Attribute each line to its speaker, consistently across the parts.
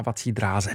Speaker 1: dráze.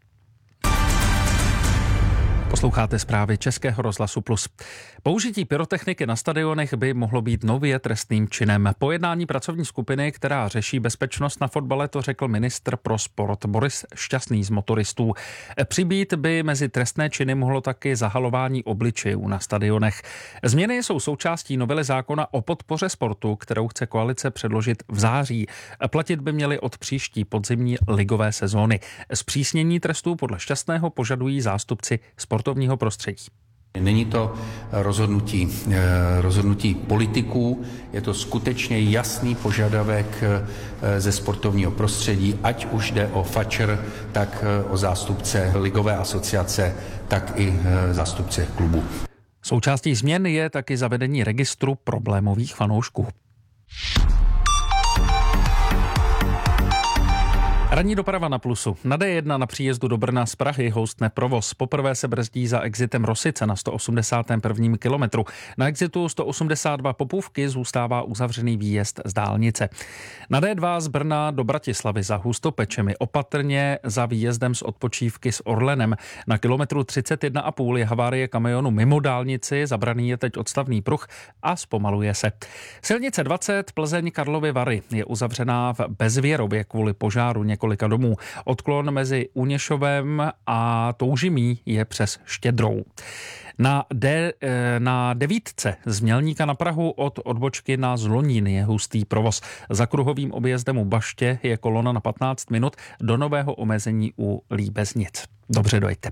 Speaker 1: Posloucháte zprávy Českého rozhlasu Plus. Použití pyrotechniky na stadionech by mohlo být nově trestným činem. Po jednání pracovní skupiny, která řeší bezpečnost na fotbale, to řekl ministr pro sport Boris Šťastný z Motoristů. Přibýt by mezi trestné činy mohlo taky zahalování obličejů na stadionech. Změny jsou součástí novely zákona o podpoře sportu, kterou chce koalice předložit v září. Platit by měly od příští podzimní ligové sezóny. Zpřísnění trestů podle Šťastného požadují zástupci sportovního prostředí.
Speaker 2: Není to rozhodnutí politiků, je to skutečně jasný požadavek ze sportovního prostředí, ať už jde o fačer, tak o zástupce ligové asociace, tak i zástupce klubu.
Speaker 1: Součástí změn je taky zavedení registru problémových fanoušků. Ranní doprava na Plusu. Na D1 na příjezdu do Brna z Prahy houstne provoz. Poprvé se brzdí za exitem Rosice na 181. kilometru. Na exitu 182 Popůvky zůstává uzavřený výjezd z dálnice. Na D2 z Brna do Bratislavy za Hustopečemi opatrně za výjezdem z odpočívky s Orlenem. Na kilometru 31,5 je havárie kamionu mimo dálnici, zabraný je teď odstavný pruh a zpomaluje se. Silnice 20 Plzeň Karlovy Vary je uzavřená v Bezvěrově kvůli požáru několika domů. Odklon mezi Uněšovem a Toužimí je přes Štědrou. Na devítce z Mělníka na Prahu od odbočky na Zlonín je hustý provoz. Za kruhovým objezdem u Baště je kolona na 15 minut do nového omezení u Líbeznic. Dobře dojďte.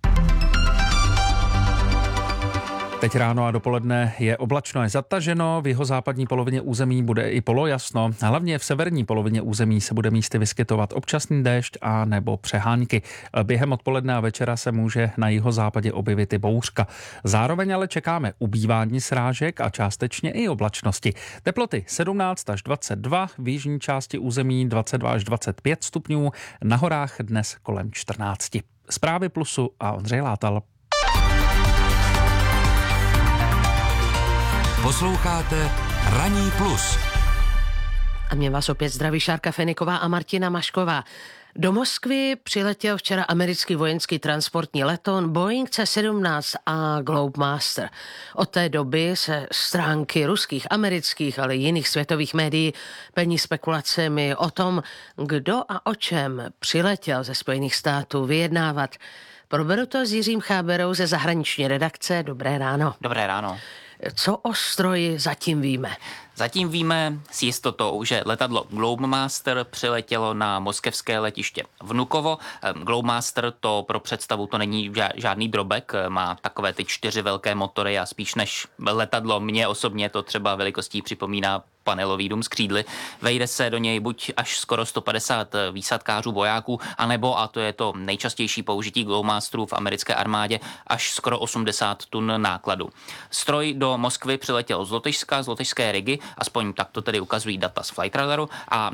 Speaker 1: Teď ráno a dopoledne je oblačno a zataženo, v jihozápadní polovině území bude i polojasno, hlavně v severní polovině území se bude místy vyskytovat občasný déšť a nebo přehánky. Během odpoledne a večera se může na jihozápadě objevit i bouřka. Zároveň ale čekáme ubývání srážek a částečně i oblačnosti. Teploty 17 až 22, v jižní části území 22 až 25 stupňů, na horách dnes kolem 14. Zprávy Plusu a Ondřej Látal.
Speaker 3: Posloucháte Ranní plus.
Speaker 4: A mě vás opět zdraví Šárka Feniková a Martina Mašková. Do Moskvy přiletěl včera americký vojenský transportní letoun Boeing C-17 a Globemaster. Od té doby se stránky ruských, amerických, ale i jiných světových médií plní spekulacemi o tom, kdo a o čem přiletěl ze Spojených států vyjednávat. Proberu to s Jiřím Cháberou ze zahraniční redakce. Dobré ráno.
Speaker 5: Dobré ráno.
Speaker 4: Co o stroji zatím víme?
Speaker 5: Zatím víme s jistotou, že letadlo Globemaster přiletělo na moskevské letiště Vnukovo. Globemaster to pro představu to není žádný drobek, má takové ty 4 velké motory a spíš než letadlo mě osobně to třeba velikostí připomíná panelový dům s křídly. Vejde se do něj buď až skoro 150 výsadkářů vojáků, anebo, a to je to nejčastější použití Globemasterů v americké armádě, až skoro 80 tun nákladu. Stroj do Moskvy přiletěl z Lotyšska, z lotyšské Rigy, aspoň tak to tedy ukazují data z Flight Radaru, a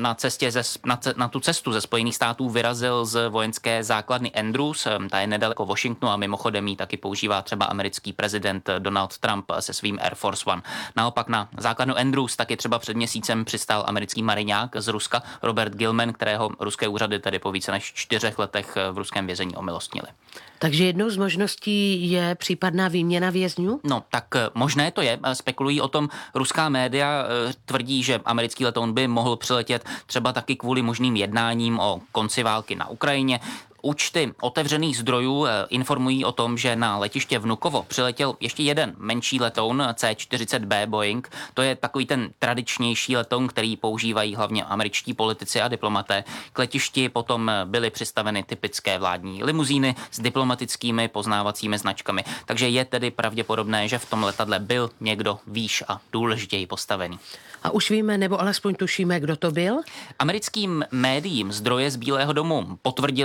Speaker 5: na tu cestu ze Spojených států vyrazil z vojenské základny Andrews, ta je nedaleko Washingtonu a mimochodem ji taky používá třeba americký prezident Donald Trump se svým Air Force One. Naopak na základnu Andrews taky třeba před měsícem přistál americký mariňák z Ruska Robert Gilman, kterého ruské úřady tedy po více než 4 letech v ruském vězení omilostnili.
Speaker 4: Takže jednou z možností je případná výměna vězňů?
Speaker 5: No, tak možné to je. Spekulují o tom ruská média, tvrdí, že americký letoun by mohl přiletět třeba taky kvůli možným jednáním o konci války na Ukrajině. Účty otevřených zdrojů informují o tom, že na letiště Vnukovo přiletěl ještě jeden menší letoun C-40B Boeing. To je takový ten tradičnější letoun, který používají hlavně američtí politici a diplomaté. K letišti potom byly přistaveny typické vládní limuzíny s diplomatickými poznávacími značkami. Takže je tedy pravděpodobné, že v tom letadle byl někdo výš a důležitěji postavený.
Speaker 4: A už víme, nebo alespoň tušíme, kdo to byl?
Speaker 5: Americkým médiím zdroje z Bílého domu potvrdili, že do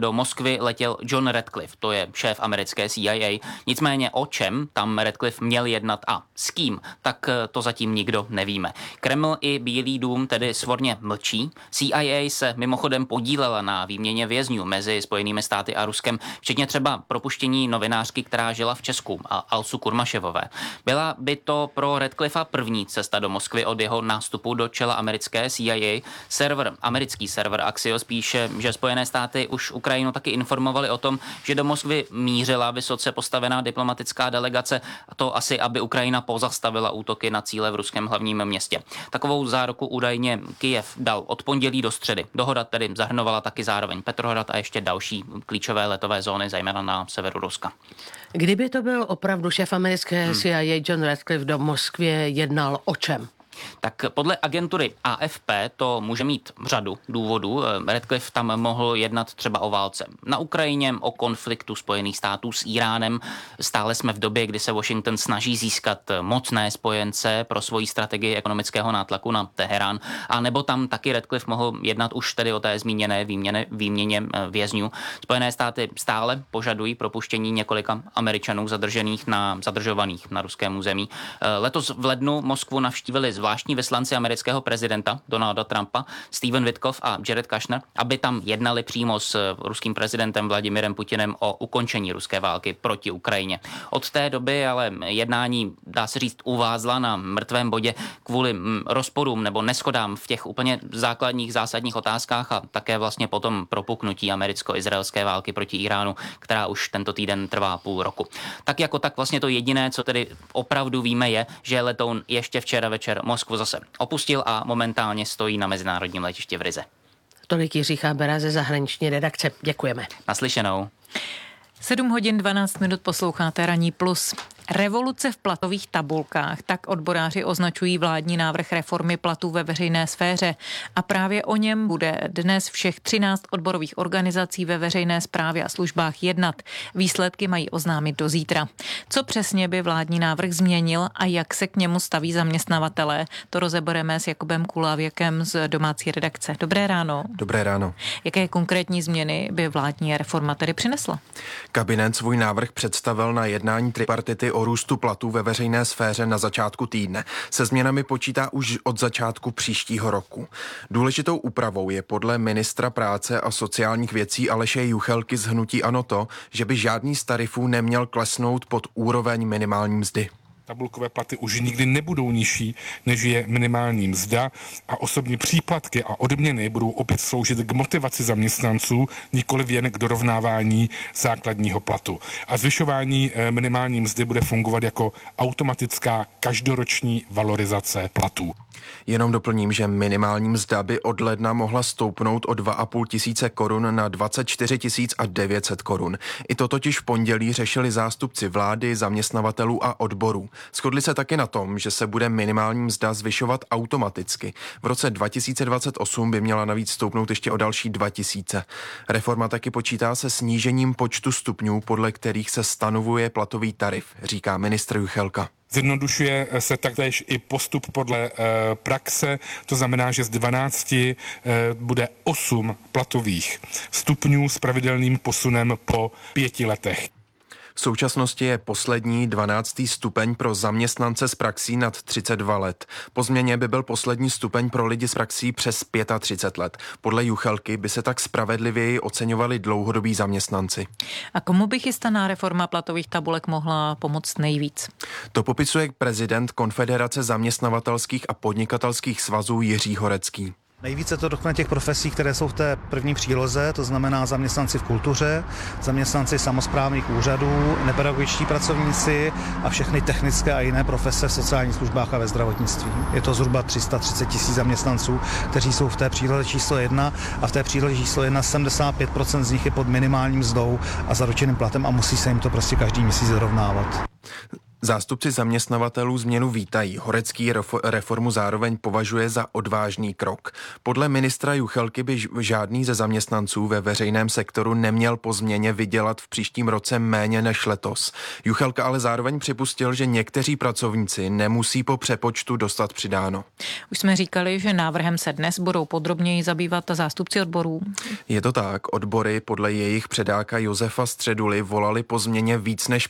Speaker 5: do Moskvy letěl John Radcliffe, to je šéf americké CIA. Nicméně o čem tam Radcliffe měl jednat a s kým, tak to zatím nikdo nevíme. Kreml i Bílý dům tedy svorně mlčí. CIA se mimochodem podílela na výměně vězňů mezi Spojenými státy a Ruskem, včetně třeba propuštění novinářky, která žila v Česku, Alsu Kurmaševové. Byla by to pro Radcliffea první cesta do Moskvy od jeho nástupu do čela americké CIA. Americký server Axios píše, že Spojené státy už Ukrajinu taky informovali o tom, že do Moskvy mířila vysoce postavená diplomatická delegace, a to asi, aby Ukrajina pozastavila útoky na cíle v ruském hlavním městě. Takovou záruku údajně Kyjev dal od pondělí do středy. Dohoda tedy zahrnovala taky zároveň Petrohrad a ještě další klíčové letové zóny, zejména na severu Ruska.
Speaker 4: Kdyby to byl opravdu šéf americké CIA John Radcliffe, do Moskvě jednal o čem?
Speaker 5: Tak podle agentury AFP to může mít řadu důvodů. Radcliffe tam mohl jednat třeba o válce na Ukrajině, o konfliktu Spojených států s Iránem. Stále jsme v době, kdy se Washington snaží získat mocné spojence pro svoji strategii ekonomického nátlaku na Teherán. A nebo tam taky Radcliffe mohl jednat už tedy o té zmíněné výměně vězňů. Spojené státy stále požadují propuštění několika Američanů zadržovaných na ruském území. Letos v lednu Moskvu navštívili zvláštní vyslanci amerického prezidenta Donalda Trumpa, Steven Witkoff a Jared Kushner, aby tam jednali přímo s ruským prezidentem Vladimirem Putinem o ukončení ruské války proti Ukrajině. Od té doby ale jednání, dá se říct, uvázla na mrtvém bodě kvůli rozporům nebo neshodám v těch úplně zásadních otázkách a také vlastně potom propuknutí americko-izraelské války proti Iránu, která už tento týden trvá půl roku. Tak jako tak vlastně to jediné, co tedy opravdu víme, je, že letoun ještě včera večer Moskvu zase opustil a momentálně stojí na mezinárodním letišti v Rize.
Speaker 4: Tolik Jiří Chábera ze zahraniční redakce. Děkujeme.
Speaker 5: Naslyšenou.
Speaker 6: 7:12 posloucháte Ranní plus. Revoluce v platových tabulkách, tak odboráři označují vládní návrh reformy platů ve veřejné sféře. A právě o něm bude dnes všech 13 odborových organizací ve veřejné správě a službách jednat. Výsledky mají oznámit do zítra. Co přesně by vládní návrh změnil a jak se k němu staví zaměstnavatelé, to rozebereme s Jakubem Kulávěkem z domácí redakce. Dobré ráno.
Speaker 7: Dobré ráno.
Speaker 6: Jaké konkrétní změny by vládní reforma tedy přinesla?
Speaker 7: Kabinet svůj návrh představil na jednání tripartity o růstu platů ve veřejné sféře na začátku týdne. Se změnami počítá už od začátku příštího roku. Důležitou úpravou je podle ministra práce a sociálních věcí Aleše Juchelky z hnutí ANO to, že by žádný z tarifů neměl klesnout pod úroveň minimální mzdy.
Speaker 8: Tabulkové platy už nikdy nebudou nižší, než je minimální mzda a osobní příplatky a odměny budou opět sloužit k motivaci zaměstnanců, nikoliv jen k dorovnávání základního platu. A zvyšování minimální mzdy bude fungovat jako automatická každoroční valorizace platů.
Speaker 7: Jenom doplním, že minimální mzda by od ledna mohla stoupnout o 2,5 tisíce korun na 24 900 korun. I to totiž v pondělí řešili zástupci vlády, zaměstnavatelů a odborů. Shodli se taky na tom, že se bude minimální mzda zvyšovat automaticky. V roce 2028 by měla navíc stoupnout ještě o další 2 tisíce. Reforma taky počítá se snížením počtu stupňů, podle kterých se stanovuje platový tarif, říká ministr Juchelka.
Speaker 8: Zjednodušuje se taktéž i postup podle praxe, to znamená, že z 12 bude 8 platových stupňů s pravidelným posunem po 5 letech.
Speaker 7: V současnosti je poslední 12. stupeň pro zaměstnance s praxí nad 32 let. Po změně by byl poslední stupeň pro lidi s praxí přes 35 let. Podle Juchelky by se tak spravedlivěji oceňovali dlouhodobí zaměstnanci.
Speaker 6: A komu by chystaná reforma platových tabulek mohla pomoct nejvíc?
Speaker 7: To popisuje prezident Konfederace zaměstnavatelských a podnikatelských svazů Jiří Horecký.
Speaker 9: Nejvíce to dotkne těch profesí, které jsou v té první příloze, to znamená zaměstnanci v kultuře, zaměstnanci samosprávných úřadů, nepedagogičtí pracovníci a všechny technické a jiné profese v sociálních službách a ve zdravotnictví. Je to zhruba 330 000 zaměstnanců, kteří jsou v té příloze číslo 1 a v té příloze číslo 1 75% z nich je pod minimálním mzdou a zaručeným platem a musí se jim to prostě každý měsíc dorovnávat.
Speaker 7: Zástupci zaměstnavatelů změnu vítají. Horecký reformu zároveň považuje za odvážný krok. Podle ministra Juchelky by žádný ze zaměstnanců ve veřejném sektoru neměl po změně vydělat v příštím roce méně než letos. Juchelka ale zároveň připustil, že někteří pracovníci nemusí po přepočtu dostat přidáno.
Speaker 6: Už jsme říkali, že návrhem se dnes budou podrobněji zabývat zástupci odborů.
Speaker 7: Je to tak, odbory podle jejich předáka Josefa Středuly volali po změně víc než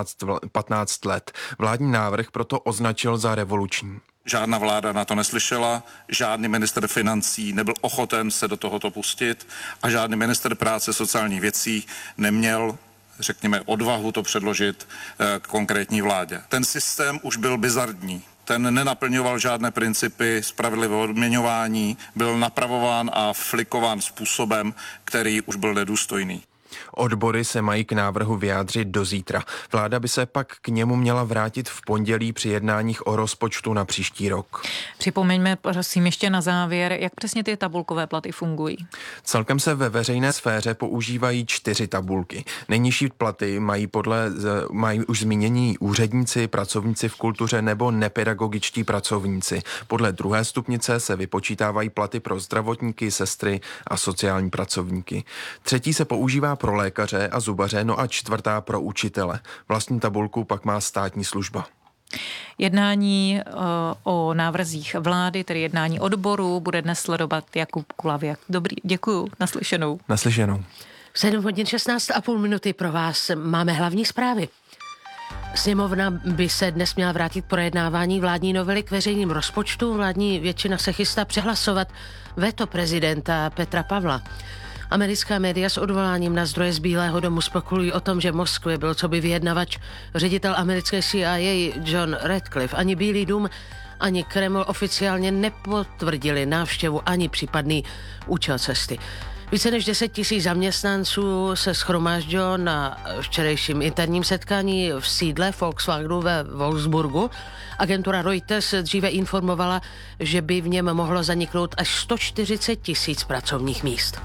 Speaker 7: 15 let. Vládní návrh proto označil za revoluční.
Speaker 10: Žádná vláda na to neslyšela, žádný ministr financí nebyl ochoten se do tohoto pustit a žádný ministr práce sociálních věcí neměl, řekněme, odvahu to předložit konkrétní vládě. Ten systém už byl bizarní. Ten nenaplňoval žádné principy spravedlivého odměňování, byl napravován a flikován způsobem, který už byl nedůstojný.
Speaker 7: Odbory se mají k návrhu vyjádřit do zítra. Vláda by se pak k němu měla vrátit v pondělí při jednáních o rozpočtu na příští rok.
Speaker 6: Připomeňme, prosím, ještě na závěr, jak přesně ty tabulkové platy fungují.
Speaker 7: Celkem se ve veřejné sféře používají 4 tabulky. Nejnižší platy mají už zmínění úředníci, pracovníci v kultuře nebo nepedagogičtí pracovníci. Podle 2. stupnice se vypočítávají platy pro zdravotníky, sestry a sociální pracovníky. 3. se používá pro lékaře a zubaře, no a 4. pro učitele. Vlastní tabulku pak má státní služba.
Speaker 6: Jednání o návrzích vlády, tedy jednání odboru, bude dnes sledovat Jakub Kulavěk. Dobrý, děkuju, naslyšenou.
Speaker 7: Naslyšenou.
Speaker 4: 7 hodin 16,5 minuty pro vás. Máme hlavní zprávy. Sněmovna by se dnes měla vrátit projednávání vládní novely k veřejným rozpočtu. Vládní většina se chystá přehlasovat veto prezidenta Petra Pavla. Americká média s odvoláním na zdroje z Bílého domu spekulují o tom, že v Moskvě byl coby vyjednavač ředitel americké CIA John Radcliffe. Ani Bílý dům, ani Kreml oficiálně nepotvrdili návštěvu ani případný účel cesty. Více než 10 000 zaměstnanců se shromáždilo na včerejším interním setkání v sídle Volkswagenu ve Wolfsburgu. Agentura Reuters dříve informovala, že by v něm mohlo zaniknout až 140 000 pracovních míst.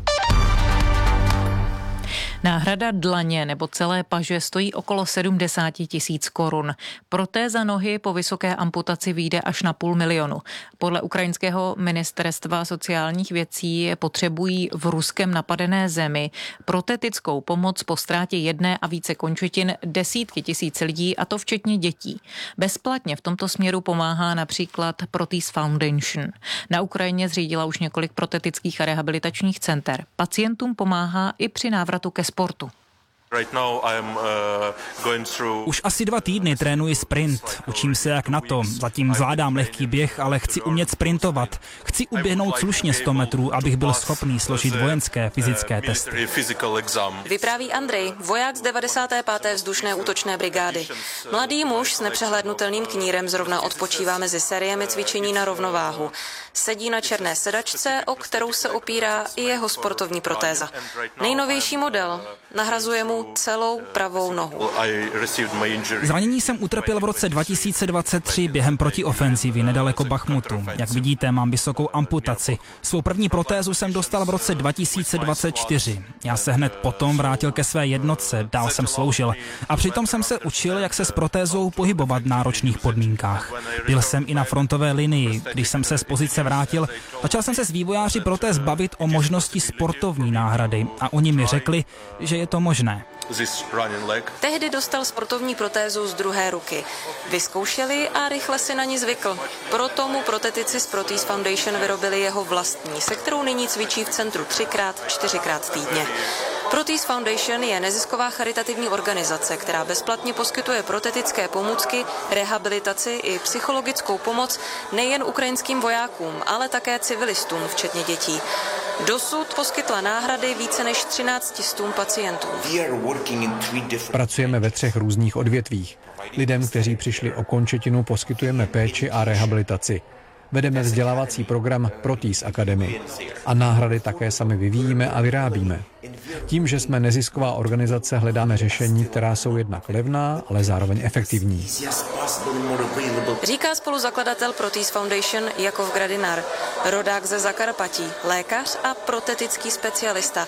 Speaker 6: Náhrada dlaně nebo celé paže stojí okolo 70 000 korun. Protéza nohy po vysoké amputaci vyjde až na 500 000. Podle ukrajinského ministerstva sociálních věcí potřebují v Ruskem napadené zemi protetickou pomoc po ztrátě jedné a více končetin desítky tisíc lidí, a to včetně dětí. Bezplatně v tomto směru pomáhá například Prothese Foundation. Na Ukrajině zřídila už několik protetických a rehabilitačních center. Pacientům pomáhá i při návratu ke sportu.
Speaker 11: Už asi 2 týdny trénuji sprint. Učím se jak na to. Zatím zvládám lehký běh, ale chci umět sprintovat. Chci uběhnout slušně 100 metrů, abych byl schopný složit vojenské fyzické testy.
Speaker 12: Vypráví Andrej, voják z 95. vzdušné útočné brigády. Mladý muž s nepřehlédnutelným knírem zrovna odpočívá mezi sériemi cvičení na rovnováhu. Sedí na černé sedačce, o kterou se opírá i jeho sportovní protéza. Nejnovější model nahrazuje mu celou pravou nohu.
Speaker 11: Zranění jsem utrpěl v roce 2023 během protiofenzivy nedaleko Bachmutu. Jak vidíte, mám vysokou amputaci. Svou první protézu jsem dostal v roce 2024. Já se hned potom vrátil ke své jednotce, dál jsem sloužil. A přitom jsem se učil, jak se s protézou pohybovat v náročných podmínkách. Byl jsem i na frontové linii. Když jsem se z pozice vrátil, začal jsem se s vývojáři protéz bavit o možnosti sportovní náhrady a oni mi řekli, že je to možné.
Speaker 12: Tehdy dostal sportovní protézu z druhé ruky. Vyzkoušeli a rychle si na ní zvykl. Proto mu protetici z Prothese Foundation vyrobili jeho vlastní, se kterou nyní cvičí v centru 3x-4x týdně. Prothese Foundation je nezisková charitativní organizace, která bezplatně poskytuje protetické pomůcky, rehabilitaci i psychologickou pomoc nejen ukrajinským vojákům, ale také civilistům, včetně dětí. Dosud poskytla náhrady více než 13 000 pacientům.
Speaker 13: Pracujeme ve 3 různých odvětvích. Lidem, kteří přišli o končetinu, poskytujeme péči a rehabilitaci. Vedeme vzdělávací program Protease Academy a náhrady také sami vyvíjíme a vyrábíme. Tím, že jsme nezisková organizace, hledáme řešení, která jsou jednak levná, ale zároveň efektivní.
Speaker 12: Říká spoluzakladatel Protease Foundation Jakov Gradinar, rodák ze Zakarpatí, lékař a protetický specialista.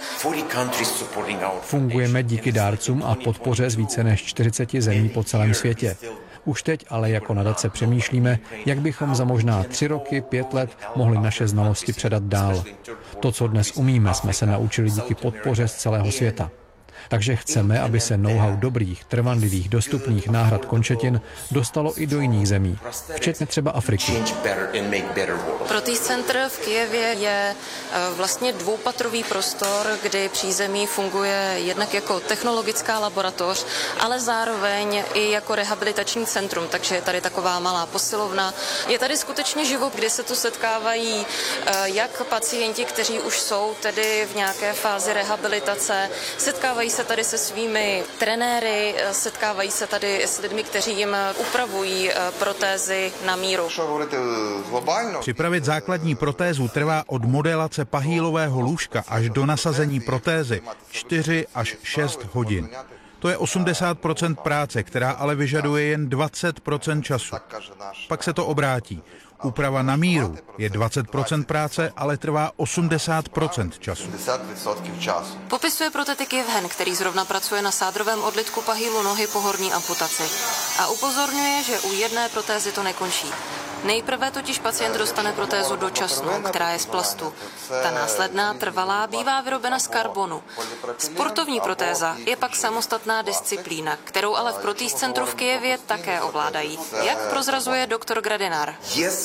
Speaker 13: Fungujeme díky dárcům a podpoře z více než 40 zemí po celém světě. Už teď ale jako nadace přemýšlíme, jak bychom za možná 3 roky, 5 let mohli naše znalosti předat dál. To, co dnes umíme, jsme se naučili díky podpoře z celého světa. Takže chceme, aby se know-how dobrých, trvanlivých, dostupných náhrad končetin dostalo i do jiných zemí, včetně třeba Afriky.
Speaker 12: Protease Center v Kyjevě je vlastně dvoupatrový prostor, kdy přízemí funguje jednak jako technologická laboratoř, ale zároveň i jako rehabilitační centrum, takže je tady taková malá posilovna. Je tady skutečně život, kdy se tu setkávají jak pacienti, kteří už jsou tedy v nějaké fázi rehabilitace, setkávají se tady se svými trenéry, setkávají se tady s lidmi, kteří jim upravují protézy na míru.
Speaker 14: Připravit základní protézu trvá od modelace pahýlového lůžka až do nasazení protézy 4 až 6 hodin. To je 80% práce, která ale vyžaduje jen 20% času. Pak se to obrátí. Úprava na míru je 20% práce, ale trvá 80% času.
Speaker 12: Popisuje protetik Jevhen, který zrovna pracuje na sádrovém odlitku pahýlu nohy po horní amputaci. A upozorňuje, že u jedné protézy to nekončí. Nejprve totiž pacient dostane protézu dočasnou, která je z plastu. Ta následná trvalá bývá vyrobena z karbonu. Sportovní protéza je pak samostatná disciplína, kterou ale v Protease Centru v Kyjevě také ovládají. Jak prozrazuje doktor Gradinar?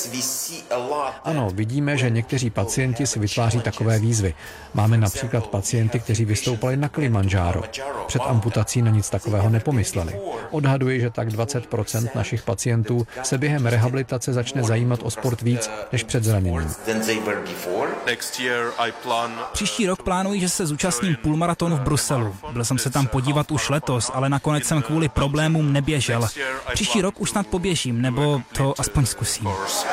Speaker 13: Ano, vidíme, že někteří pacienti si vytváří takové výzvy. Máme například pacienty, kteří vystoupali na Kilimanjaro. Před amputací na nic takového nepomysleli. Odhaduji, že tak 20% našich pacientů se během rehabilitace začne zajímat o sport víc než před zraněním.
Speaker 11: Příští rok plánuji, že se zúčastním půlmaratonu v Bruselu. Byl jsem se tam podívat už letos, ale nakonec jsem kvůli problémům neběžel. Příští rok už snad poběžím, nebo to aspoň zkusím.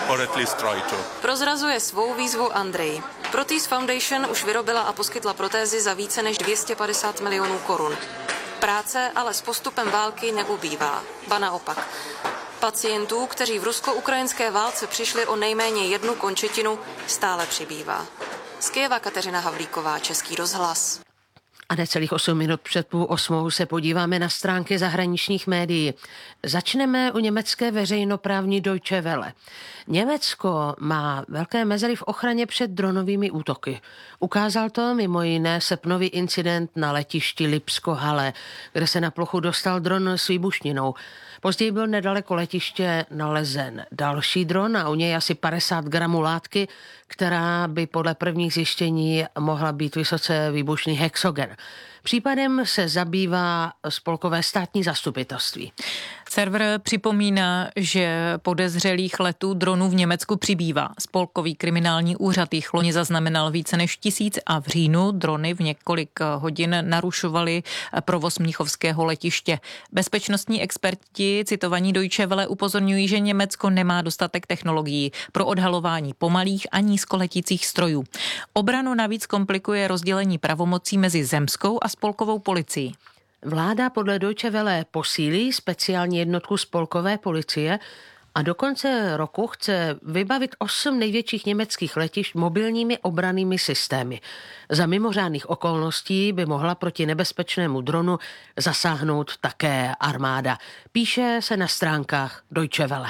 Speaker 12: Prozrazuje svou výzvu Andrej. Protease Foundation už vyrobila a poskytla protézy za více než 250 milionů korun. Práce ale s postupem války neubývá, ba naopak. Pacientů, kteří v rusko-ukrajinské válce přišli o nejméně jednu končetinu, stále přibývá. Z Kyjeva Kateřina Havlíková, Český rozhlas.
Speaker 4: A necelých 8 minut před 7:30 se podíváme na stránky zahraničních médií. Začneme u německé veřejnoprávní Deutsche Welle. Německo má velké mezery v ochraně před dronovými útoky. Ukázal to mimo jiné srpnový incident na letišti Lipsko-Halle, kde se na plochu dostal dron s výbušninou. Později byl nedaleko letiště nalezen další dron a u něj asi 50 gramů látky, která by podle prvních zjištění mohla být vysoce výbušný hexogen. Případem se zabývá spolkové státní zastupitelství.
Speaker 6: Server připomíná, že podezřelých letů dronů v Německu přibývá. Spolkový kriminální úřad jich loni zaznamenal více než 1000 a v říjnu drony v několik hodin narušovaly provoz mnichovského letiště. Bezpečnostní experti citovaní Deutsche Welle upozorňují, že Německo nemá dostatek technologií pro odhalování pomalých a nízkoletících strojů. Obranu navíc komplikuje rozdělení pravomocí mezi zemskou a spolkovou policií.
Speaker 4: Vláda podle Deutsche Welle posílí speciální jednotku spolkové policie a do konce roku chce vybavit 8 největších německých letišť mobilními obrannými systémy. Za mimořádných okolností by mohla proti nebezpečnému dronu zasáhnout také armáda. Píše se na stránkách Deutsche Welle.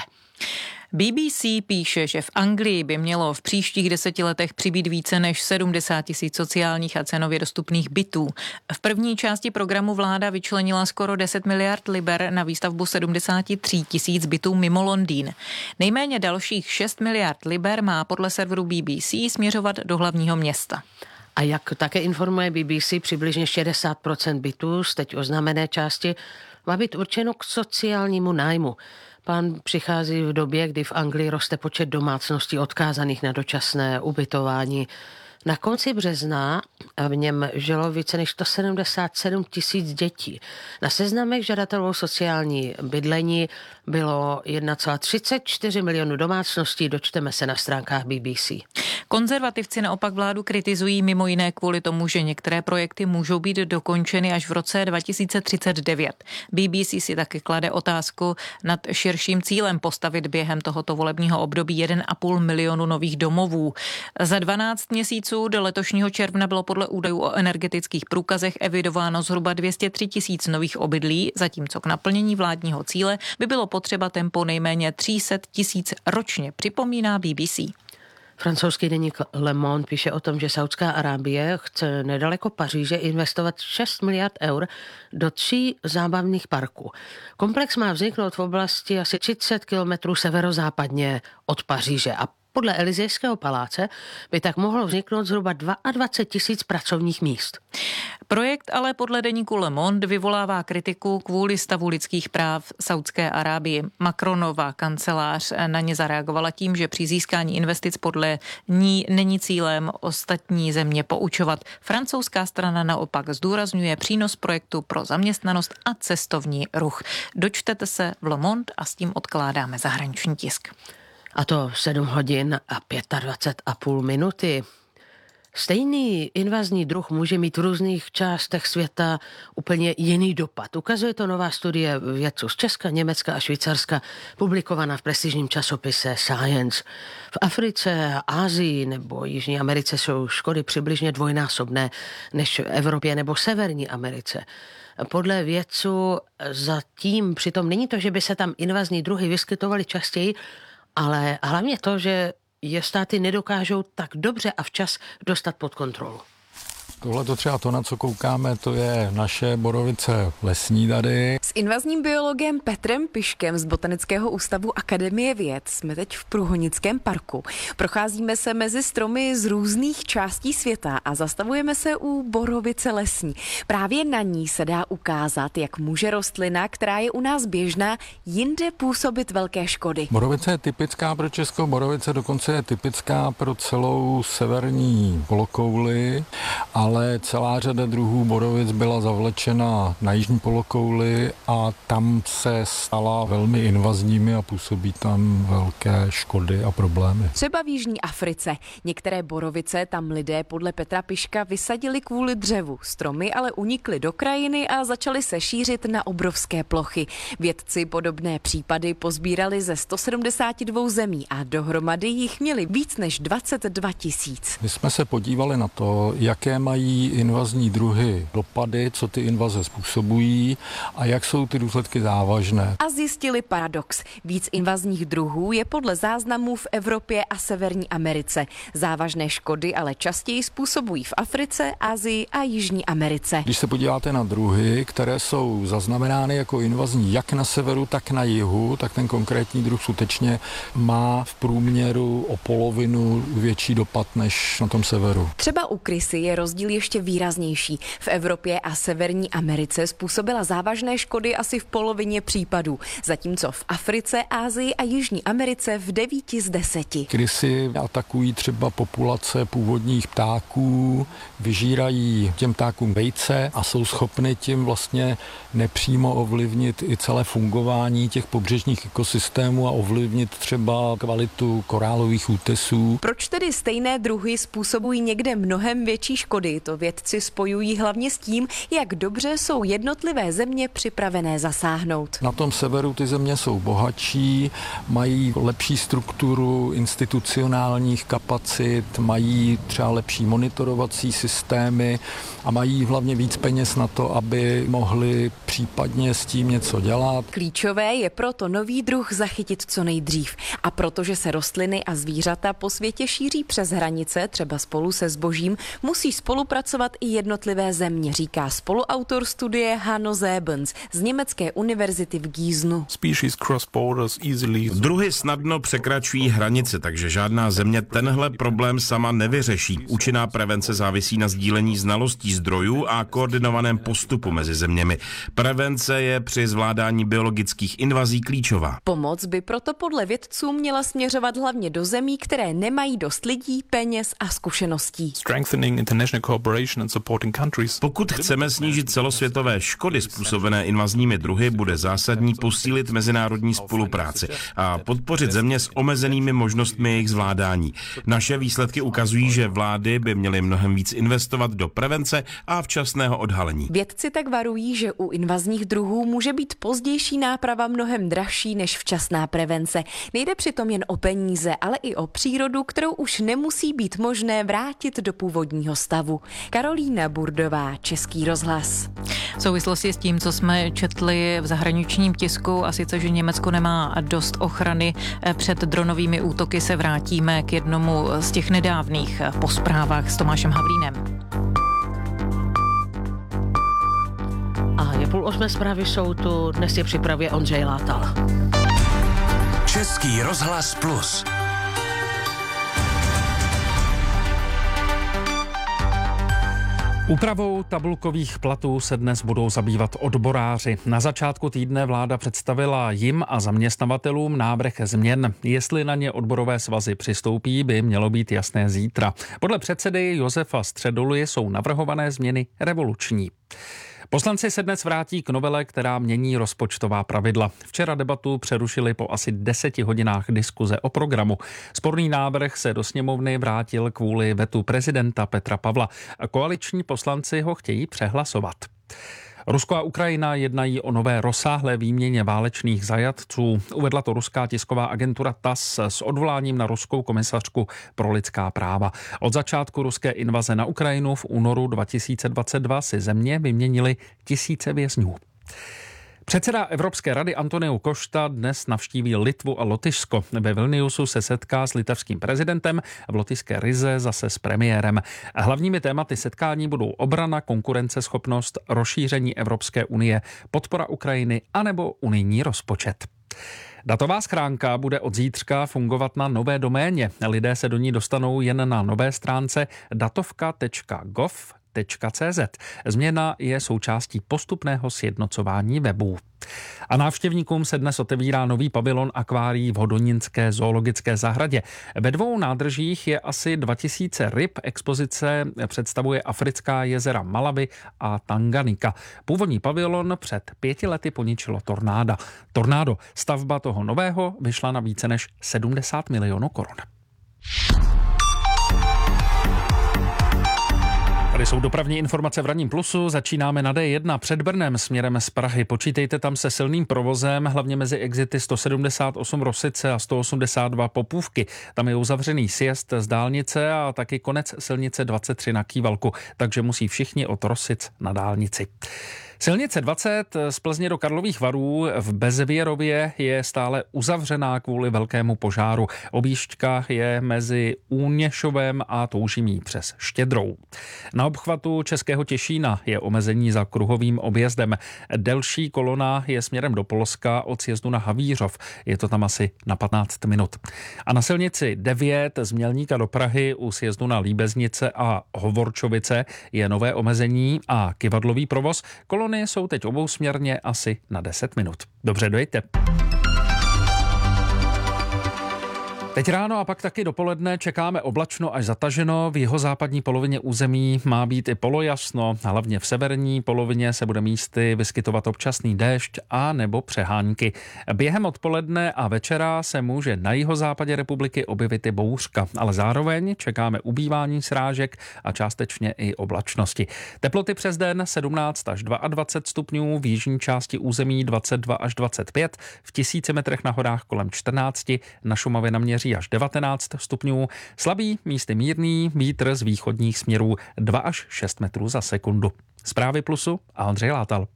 Speaker 6: BBC píše, že v Anglii by mělo v příštích 10 letech přibýt více než 70 000 sociálních a cenově dostupných bytů. V první části programu vláda vyčlenila skoro 10 miliard liber na výstavbu 73 000 bytů mimo Londýn. Nejméně dalších 6 miliard liber má podle serveru BBC směřovat do hlavního města.
Speaker 4: A jak také informuje BBC, přibližně 60% bytů z teď oznámené části má být určeno k sociálnímu nájmu. Plán přichází v době, kdy v Anglii roste počet domácností odkázaných na dočasné ubytování. Na konci března v něm žilo více než 177 000 dětí. Na seznamech žadatelů sociální bydlení bylo 1,34 milionu domácností, dočteme se na stránkách BBC.
Speaker 6: Konzervativci naopak vládu kritizují mimo jiné kvůli tomu, že některé projekty můžou být dokončeny až v roce 2039. BBC si taky klade otázku nad širším cílem postavit během tohoto volebního období 1,5 milionu nových domovů. Za 12 měsíců do letošního června bylo podle údajů o energetických průkazech evidováno zhruba 203 000 nových obydlí, zatímco k naplnění vládního cíle by bylo potřeba tempo nejméně 300 000 ročně, připomíná BBC.
Speaker 4: Francouzský deník Le Monde píše o tom, že Saudská Arábie chce nedaleko Paříže investovat 6 miliard eur do 3 zábavných parků. Komplex má vzniknout v oblasti asi 30 kilometrů severozápadně od Paříže a podle Elysejského paláce by tak mohlo vzniknout zhruba 22 000 pracovních míst.
Speaker 6: Projekt ale podle deníku Le Monde vyvolává kritiku kvůli stavu lidských práv Saudské Arábii. Macronova kancelář na ně zareagovala tím, že při získání investic podle ní není cílem ostatní země poučovat. Francouzská strana naopak zdůrazňuje přínos projektu pro zaměstnanost a cestovní ruch. Dočtete se v Le Monde a s tím odkládáme zahraniční tisk.
Speaker 4: A to 7 hodin a 25,5 minuty. Stejný invazní druh může mít v různých částech světa úplně jiný dopad. Ukazuje to nová studie vědců z Česka, Německa a Švýcarska, publikovaná v prestižním časopise Science. V Africe, Asii nebo Jižní Americe jsou škody přibližně dvojnásobné než v Evropě nebo Severní Americe. Podle vědců zatím přitom není to, že by se tam invazní druhy vyskytovaly častěji, ale hlavně to, že je státy nedokážou tak dobře a včas dostat pod kontrolu.
Speaker 15: Tohle to třeba to, na co koukáme, to je naše borovice lesní tady.
Speaker 16: S invazním biologem Petrem Piškem z Botanického ústavu Akademie věd jsme teď v Průhonickém parku. Procházíme se mezi stromy z různých částí světa a zastavujeme se u borovice lesní. Právě na ní se dá ukázat, jak může rostlina, která je u nás běžná, jinde působit velké škody.
Speaker 15: Borovice je typická pro Česko, borovice dokonce je typická pro celou severní polokouli, ale celá řada druhů borovic byla zavlečena na jižní polokouli a tam se stala velmi invazními a působí tam velké škody a problémy.
Speaker 16: Třeba v Jižní Africe. Některé borovice tam lidé podle Petra Piška vysadili kvůli dřevu. Stromy ale unikly do krajiny a začaly se šířit na obrovské plochy. Vědci podobné případy pozbírali ze 172 zemí a dohromady jich měli víc než 22 000.
Speaker 15: My jsme se podívali na to, jaké mají invazní druhy dopady, co ty invaze způsobují a jak jsou ty důsledky závažné.
Speaker 16: A zjistili paradox. Víc invazních druhů je podle záznamů v Evropě a Severní Americe. Závažné škody ale častěji způsobují v Africe, Asii a Jižní Americe.
Speaker 15: Když se podíváte na druhy, které jsou zaznamenány jako invazní jak na severu, tak na jihu, tak ten konkrétní druh skutečně má v průměru o polovinu větší dopad než na tom severu.
Speaker 16: Třeba u krysy je rozdíl ještě výraznější. V Evropě a Severní Americe způsobila závažné škody asi v polovině případů, zatímco v Africe, Asii a Jižní Americe v 9 z 10.
Speaker 15: Krysy atakují třeba populace původních ptáků, vyžírají těm ptákům vejce a jsou schopny tím vlastně nepřímo ovlivnit i celé fungování těch pobřežních ekosystémů a ovlivnit třeba kvalitu korálových útesů.
Speaker 16: Proč tedy stejné druhy způsobují někde mnohem větší škody? To vědci spojují hlavně s tím, jak dobře jsou jednotlivé země připravené zasáhnout.
Speaker 15: Na tom severu ty země jsou bohatší, mají lepší strukturu institucionálních kapacit, mají třeba lepší monitorovací systémy a mají hlavně víc peněz na to, aby mohli případně s tím něco dělat.
Speaker 16: Klíčové je proto nový druh zachytit co nejdřív. A protože se rostliny a zvířata po světě šíří přes hranice, třeba spolu se zbožím, musí spolupracovat spolupracovat i jednotlivé země, říká spoluautor studie Hanno Sebens z německé univerzity v Gíznu.
Speaker 17: Druhy snadno překračují hranice, takže žádná země tenhle problém sama nevyřeší. Účinná prevence závisí na sdílení znalostí zdrojů a koordinovaném postupu mezi zeměmi. Prevence je při zvládání biologických invazí klíčová.
Speaker 16: Pomoc by proto podle vědců měla směřovat hlavně do zemí, které nemají dost lidí, peněz a zkušeností.
Speaker 17: Pokud chceme snížit celosvětové škody způsobené invazními druhy, bude zásadní posílit mezinárodní spolupráci a podpořit země s omezenými možnostmi jejich zvládání. Naše výsledky ukazují, že vlády by měly mnohem víc investovat do prevence a včasného odhalení.
Speaker 16: Vědci tak varují, že u invazních druhů může být pozdější náprava mnohem dražší než včasná prevence. Nejde přitom jen o peníze, ale i o přírodu, kterou už nemusí být možné vrátit do původního stavu. Karolína Burdová, Český rozhlas.
Speaker 6: V souvislosti s tím, co jsme četli v zahraničním tisku, a sice, že Německo nemá dost ochrany před dronovými útoky, se vrátíme k jednomu z těch nedávných po zprávách s Tomášem Havlínem.
Speaker 4: A je 7:30 zprávy jsou tu, dnes je připravě Ondřej Látal.
Speaker 3: Český rozhlas Plus.
Speaker 1: Úpravou tabulkových platů se dnes budou zabývat odboráři. Na začátku týdne vláda představila jim a zaměstnavatelům návrh změn. Jestli na ně odborové svazy přistoupí, by mělo být jasné zítra. Podle předsedy Josefa Středuly jsou navrhované změny revoluční. Poslanci se dnes vrátí k novele, která mění rozpočtová pravidla. Včera debatu přerušili po asi 10 hodinách diskuze o programu. Sporný návrh se do sněmovny vrátil kvůli vetu prezidenta Petra Pavla. Koaliční poslanci ho chtějí přehlasovat. Rusko a Ukrajina jednají o nové rozsáhlé výměně válečných zajatců. Uvedla to ruská tisková agentura TASS s odvoláním na ruskou komisařku pro lidská práva. Od začátku ruské invaze na Ukrajinu v únoru 2022 si země vyměnily tisíce vězňů. Předseda Evropské rady Antonio Costa dnes navštíví Litvu a Lotyšsko. Ve Vilniusu se setká s litevským prezidentem, v lotyšské Rize zase s premiérem. Hlavními tématy setkání budou obrana, konkurenceschopnost, rozšíření Evropské unie, podpora Ukrajiny anebo unijní rozpočet. Datová schránka bude od zítřka fungovat na nové doméně. Lidé se do ní dostanou jen na nové stránce datovka.gov.cz. Změna je součástí postupného sjednocování webů. A návštěvníkům se dnes otevírá nový pavilon akvárií v Hodonínské zoologické zahradě. Ve 2 nádržích je asi 2000 ryb. Expozice představuje africká jezera Malawi a Tanganyika. Původní pavilon před 5 lety poničilo tornádo. Stavba toho nového vyšla na více než 70 milionů korun. Tady jsou dopravní informace v Ranním plusu. Začínáme na D1 před Brnem směrem z Prahy. Počítejte tam se silným provozem, hlavně mezi exity 178 Rosice a 182 Popůvky. Tam je uzavřený sjezd z dálnice a taky konec silnice 23 na Kývalku, takže musí všichni od Rosic na dálnici. Silnice 20 z Plzně do Karlových Varů v Bezvěrově je stále uzavřená kvůli velkému požáru. Objížďka je mezi Úněšovem a Toužimí přes Štědrou. Na obchvatu Českého Těšína je omezení za kruhovým objezdem. Delší kolona je směrem do Polska od sjezdu na Havířov. Je to tam asi na 15 minut. A na silnici 9 z Mělníka do Prahy u sjezdu na Líbeznice a Hovorčovice je nové omezení a kyvadlový provoz. Kolony jsou teď obousměrně asi na 10 minut. Dobře, dojďte. Teď ráno a pak taky dopoledne čekáme oblačno až zataženo. V jihozápadní polovině území má být i polojasno. Hlavně v severní polovině se bude místy vyskytovat občasný déšť a nebo přehánky. Během odpoledne a večera se může na jihozápadě republiky objevit i bouřka, ale zároveň čekáme ubývání srážek a částečně i oblačnosti. Teploty přes den 17 až 22 stupňů, v jižní části území 22 až 25, v 1000 metrech na horách kolem 14, na Šumavě naměří až 19 stupňů, slabý, místy mírný vítr z východních směrů 2 až 6 metrů za sekundu. Zprávy Plusu a Ondřej Látal.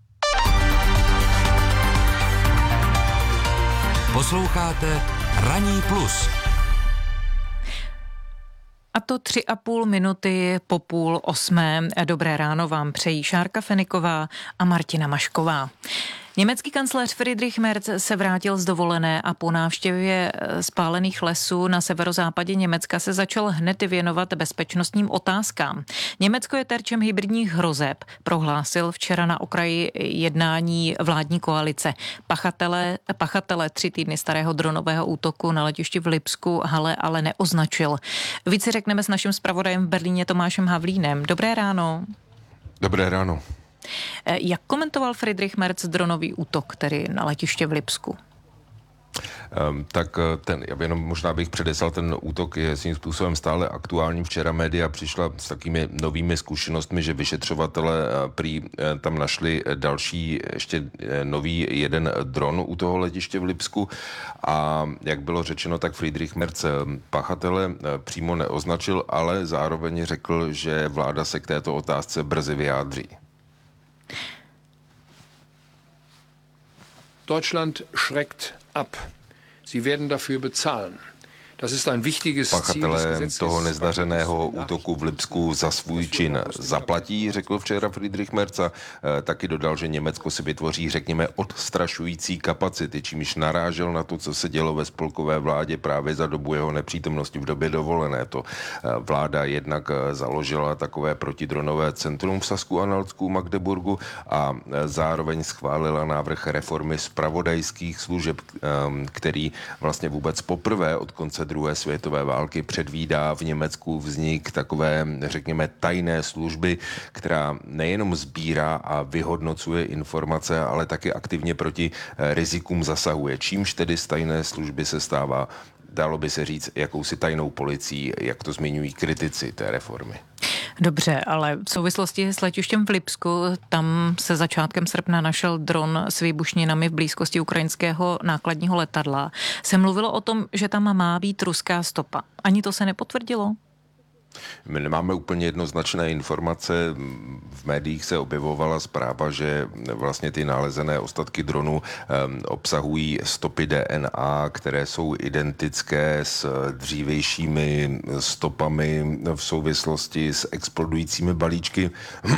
Speaker 3: Posloucháte Ranní plus.
Speaker 6: A to 3,5 minuty po 7:30. Dobré ráno vám přejí Šárka Feniková a Martina Mašková. Německý kancléř Friedrich Merz se vrátil z dovolené a po návštěvě spálených lesů na severozápadě Německa se začal hned věnovat bezpečnostním otázkám. Německo je terčem hybridních hrozeb, prohlásil včera na okraji jednání vládní koalice. Pachatele 3 týdny starého dronového útoku na letišti v Lipsku Halle ale neoznačil. Víc si řekneme s naším zpravodajem v Berlíně Tomášem Havlínem. Dobré ráno.
Speaker 18: Dobré ráno.
Speaker 6: Jak komentoval Friedrich Merz dronový útok, tedy na letiště v Lipsku?
Speaker 18: Možná bych předeslal, ten útok je svým způsobem stále aktuální. Včera média přišla s takými novými zkušenostmi, že vyšetřovatelé prý tam našli další, ještě nový jeden dron u toho letiště v Lipsku a jak bylo řečeno, tak Friedrich Merz pachatele přímo neoznačil, ale zároveň řekl, že vláda se k této otázce brzy vyjádří.
Speaker 19: Deutschland schreckt ab. Sie werden dafür bezahlen.
Speaker 18: Pachatelé toho nezdařeného útoku v Lipsku za svůj čin zaplatí, řekl včera Friedrich Merz a taky dodal, že Německo si vytvoří, řekněme, odstrašující kapacity, čímž narážel na to, co se dělo ve spolkové vládě právě za dobu jeho nepřítomnosti v době dovolené. To vláda jednak založila takové protidronové centrum v Sasku-Anhaltsku, Magdeburgu a zároveň schválila návrh reformy zpravodajských služeb, který vlastně vůbec poprvé od konce druhé světové války předvídá v Německu vznik takové, řekněme, tajné služby, která nejenom sbírá a vyhodnocuje informace, ale taky aktivně proti rizikům zasahuje. Čímž tedy z tajné služby se stává, dalo by se říct, jakousi tajnou policií, jak to zmiňují kritici té reformy.
Speaker 6: Dobře, ale v souvislosti s letištěm v Lipsku, tam se začátkem srpna našel dron s výbušninami v blízkosti ukrajinského nákladního letadla. Se mluvilo o tom, že tam má být ruská stopa. Ani to se nepotvrdilo?
Speaker 18: My nemáme úplně jednoznačné informace. V médiích se objevovala zpráva, že vlastně ty nalezené ostatky dronu obsahují stopy DNA, které jsou identické s dřívějšími stopami v souvislosti s explodujícími balíčky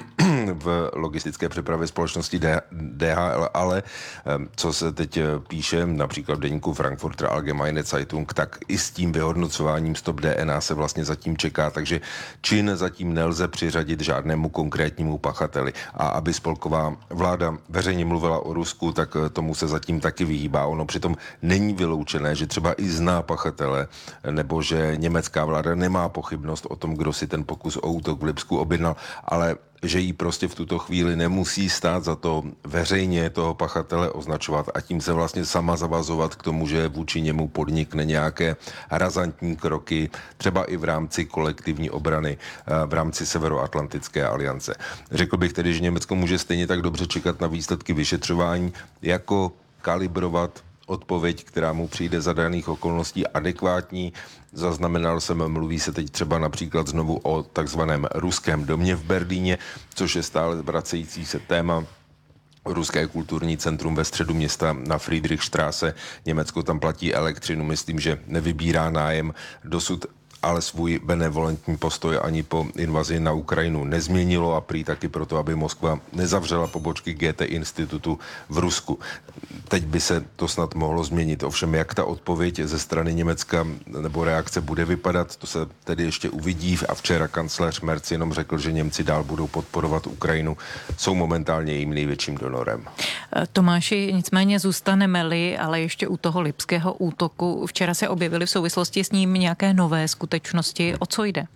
Speaker 18: v logistické přepravě společnosti DHL, ale co se teď píše například v deníku Frankfurter Allgemeine Zeitung, tak i s tím vyhodnocováním stop DNA se vlastně zatím čeká, takže čin zatím nelze přiřadit žádnému konkrétnímu pachateli. A aby spolková vláda veřejně mluvila o Rusku, tak tomu se zatím taky vyhýbá. Ono přitom není vyloučené, že třeba i zná pachatele, nebo že německá vláda nemá pochybnost o tom, kdo si ten pokus o útok v Lipsku objednal, ale že jí prostě v tuto chvíli nemusí stát za to veřejně toho pachatele označovat a tím se vlastně sama zavazovat k tomu, že vůči němu podnikne nějaké razantní kroky, třeba i v rámci kolektivní obrany, v rámci Severoatlantické aliance. Řekl bych tedy, že Německo může stejně tak dobře čekat na výsledky vyšetřování, jako kalibrovat odpověď, která mu přijde za daných okolností adekvátní. Zaznamenal jsem, mluví se teď třeba například znovu o takzvaném ruském domě v Berlíně, což je stále vracející se téma. Ruské kulturní centrum ve středu města na Friedrichstraße. Německo tam platí elektřinu, myslím, že nevybírá nájem. Dosud ale svůj benevolentní postoj ani po invazi na Ukrajinu nezměnilo a prý taky proto, aby Moskva nezavřela pobočky GT institutu v Rusku. Teď by se to snad mohlo změnit. Ovšem, jak ta odpověď ze strany Německa nebo reakce bude vypadat, to se tedy ještě uvidí. A včera kancléř Merz jenom řekl, že Němci dál budou podporovat Ukrajinu. Jsou momentálně jejím největším donorem.
Speaker 6: Tomáši, nicméně zůstaneme-li, ale ještě u toho lipského útoku. Včera se objevily v souvislosti s ním nějaké nové skutečnosti. O co jde?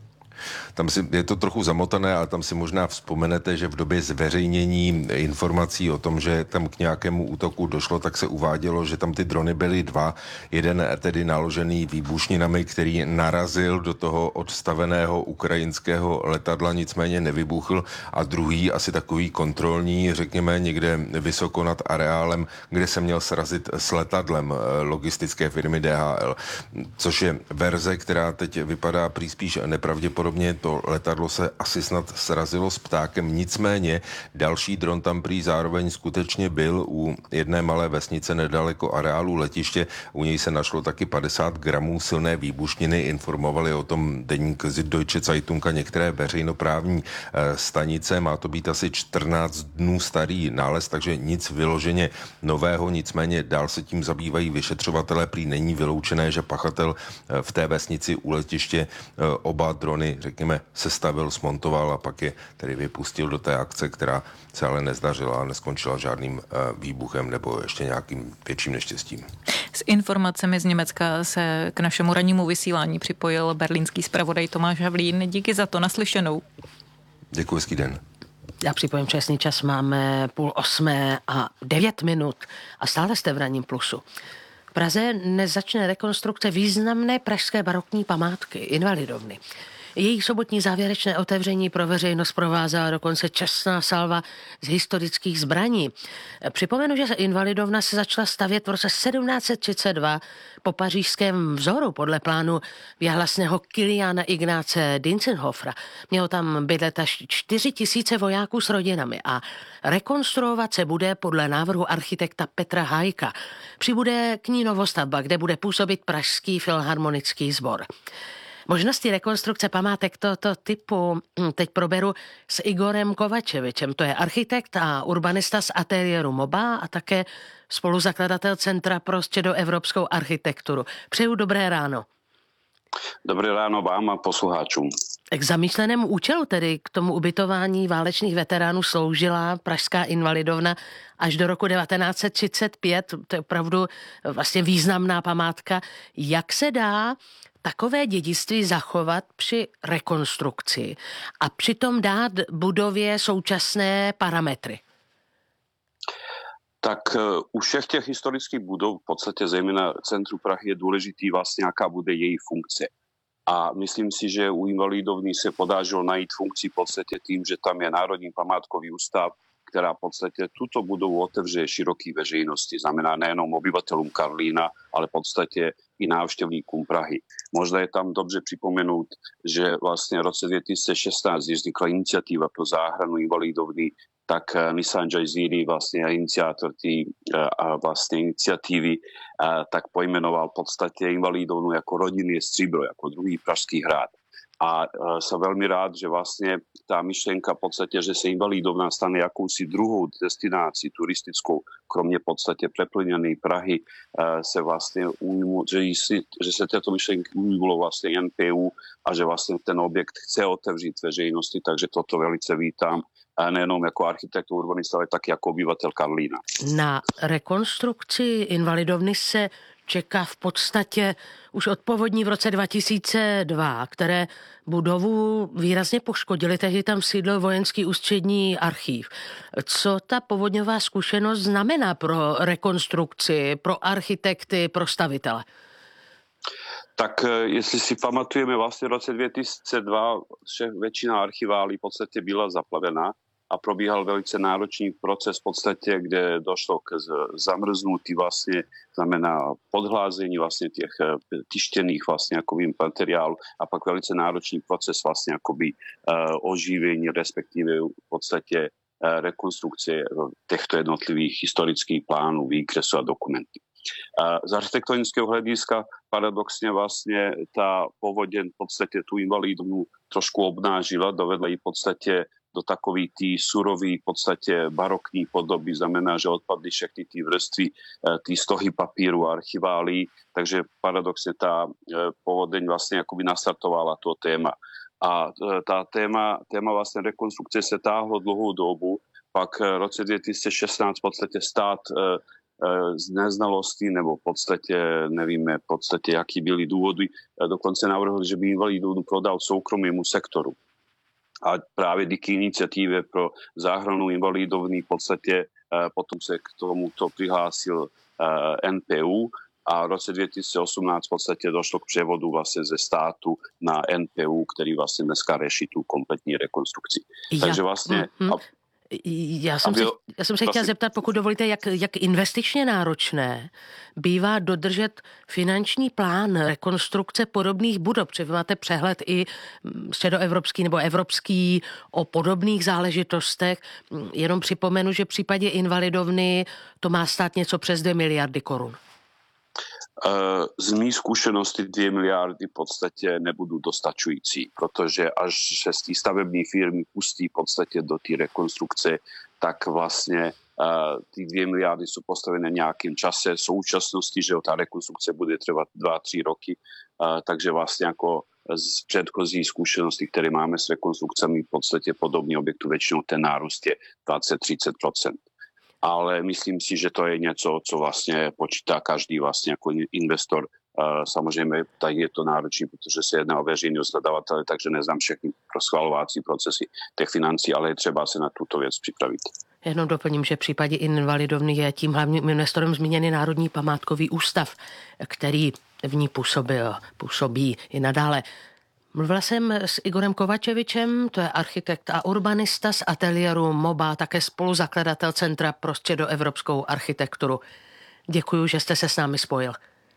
Speaker 18: Tam je to trochu zamotané, ale tam si možná vzpomenete, že v době zveřejnění informací o tom, že tam k nějakému útoku došlo, tak se uvádělo, že tam ty drony byly 2. Jeden tedy naložený výbušninami, který narazil do toho odstaveného ukrajinského letadla, nicméně nevybuchl, a druhý asi takový kontrolní, řekněme někde vysoko nad areálem, kde se měl srazit s letadlem logistické firmy DHL, což je verze, která teď vypadá prý spíš nepravděpodobně, pravděpodobně to letadlo se asi snad srazilo s ptákem, nicméně další dron tam prý zároveň skutečně byl u jedné malé vesnice nedaleko areálu letiště. U něj se našlo taky 50 gramů silné výbušniny, informovali o tom deník Süddeutsche Zeitung a některé veřejnoprávní stanice. Má to být asi 14 dnů starý nález, takže nic vyloženě nového, nicméně dál se tím zabývají vyšetřovatelé. Prý není vyloučené, že pachatel v té vesnici u letiště oba drony, řekněme, sestavil, smontoval a pak je tedy vypustil do té akce, která se ale nezdařila a neskončila žádným výbuchem nebo ještě nějakým větším neštěstím.
Speaker 6: S informacemi z Německa se k našemu rannímu vysílání připojil berlínský zpravodaj Tomáš Havlín. Díky za to, naslyšenou.
Speaker 18: Děkuji, hezký den.
Speaker 4: Já připojím časný čas, máme 7:30 a 9 minut a stále jste v Ranním plusu. V Praze nezačne rekonstrukce významné pražské barokní památky, Invalidovny. Její sobotní závěrečné otevření pro veřejnost provázela dokonce čestná salva z historických zbraní. Připomenu, že Invalidovna se začala stavět v roce 1732 po pařížském vzoru podle plánu věhlasného Kiliána Ignáce Dientzenhofera. Mělo tam bydlet až 4 000 vojáků s rodinami a rekonstruovat se bude podle návrhu architekta Petra Hájka. Přibude k ní novostavba, kde bude působit Pražský filharmonický sbor. Možnosti rekonstrukce památek tohoto typu teď proberu s Igorem Kovačevičem. To je architekt a urbanista z ateliéru MOBA a také spoluzakladatel Centra pro středoevropskou architekturu. Přeju dobré ráno.
Speaker 20: Dobré ráno vám a posluchačům.
Speaker 4: K zamýšlenému účelu, tedy k tomu ubytování válečných veteránů, sloužila Pražská Invalidovna až do roku 1935. To je opravdu vlastně významná památka. Jak se dá takové dědictví zachovat při rekonstrukci a přitom dát budově současné parametry?
Speaker 20: Tak u všech těch historických budov, v podstatě zejména centru Prahy, je důležitý vlastně, jaká bude její funkce. A myslím si, že u Invalidovny se podařilo najít funkci v podstatě tím, že tam je Národní památkový ústav, která v podstatě tuto budovu otevře široký veřejnosti. Znamená nejenom obyvatelům Karlína, ale v podstatě i návštěvníkům Prahy. Možná je tam dobře připomenout, že vlastně v roce 2016, když vznikla iniciativa pro záchranu Invalidovny, tak Nissan Jaziri, vlastně iniciátor té vlastně iniciativy, tak pojmenoval v podstatě Invalidovnu jako rodinné stříbro, jako druhý Pražský hrad. A jsem velmi rád, že vlastně ta myšlenka v podstatě, že se Invalidovna stane jakousi druhou destinací turistickou, kromě v podstatě přeplněné Prahy, se vlastně že se této myšlenky ujmulo vlastně NPU a že vlastně ten objekt chce otevřít veřejnosti, takže toto velice vítám. Nejenom jako architekt, urbanista, ale taky jako obyvatel Karlína.
Speaker 4: Na rekonstrukci Invalidovny se čeká v podstatě už od povodní v roce 2002, které budovu výrazně poškodily. Tehdy tam sídlil vojenský ústřední archív. Co ta povodňová zkušenost znamená pro rekonstrukci, pro architekty, pro stavitele?
Speaker 20: Tak jestli si pamatujeme, vlastně v roce 2002 většina archiválí v podstatě byla zaplavená a probíhal velice náročný proces v podstatě, kde došlo k zamrznutí vlastně, znamená podhlázení vlastně těch tištěných vlastně jakoby materiálů a pak velice náročný proces vlastně jakoby oživení, respektive v podstatě rekonstrukce těchto jednotlivých historických plánů, výkresů a dokumentů. Z architektonického hlediska paradoxně vlastně ta povoděň v podstatě tu Invalidovnu trošku obnážila, dovedla ji v podstatě do takový tý surový v podstatě barokní podoby, znamená, že odpadly všechny ty vrstvy, ty stohy papíru a archiválí, takže paradoxně ta povodeň vlastně jakoby nastartovala to téma. A ta téma vlastně rekonstrukce se táhlo dlouhou dobu, pak v roce 2016 v podstatě stát z neznalosti nebo v podstatě nevíme v podstatě, jaký byly důvody, dokonce navrhl, že by Invalidovnu prodal soukromému sektoru. A právě díky iniciativě pro záchranu Invalidovny v podstatě potom se k tomuto přihlásil NPU a v roce 2018 v podstatě došlo k převodu vlastně ze státu na NPU, který vlastně dneska řeší tu kompletní rekonstrukci. Takže vlastně...
Speaker 4: Já jsem se chtěla zeptat, pokud dovolíte, jak investičně náročné bývá dodržet finanční plán rekonstrukce podobných budov. Protože vy máte přehled i středoevropský nebo evropský o podobných záležitostech. Jenom připomenu, že v případě Invalidovny to má stát něco přes 2 miliardy korun.
Speaker 20: Z mých zkušeností 2 miliardy v podstatě nebudou dostačující, protože až se z té stavební firmy pustí v podstatě do té rekonstrukce, tak vlastně ty 2 miliardy jsou postavené nějakým čase v současnosti, že ta rekonstrukce bude trvat 2-3 roky, takže vlastně jako z předchozí zkušenosti, které máme s rekonstrukcemi v podstatě podobných objektů, většinou ten nárůst je 20-30%. Ale myslím si, že to je něco, co vlastně počítá každý vlastně jako investor. Samozřejmě tak je to náročné, protože se jedná o veřejného zadavatele, takže neznám všechny schvalovací procesy těch financí, ale je třeba se na tuto věc připravit.
Speaker 4: Jenom doplním, že v případě Invalidovny je tím hlavním investorem zmíněný Národní památkový ústav, který v ní působí i nadále. Mluvila jsem s Igorem Kovačevičem, to je architekt a urbanista z ateliéru MOBA, také spoluzakladatel Centra pro středoevropskou architekturu. Děkuji, že jste se s námi spojil.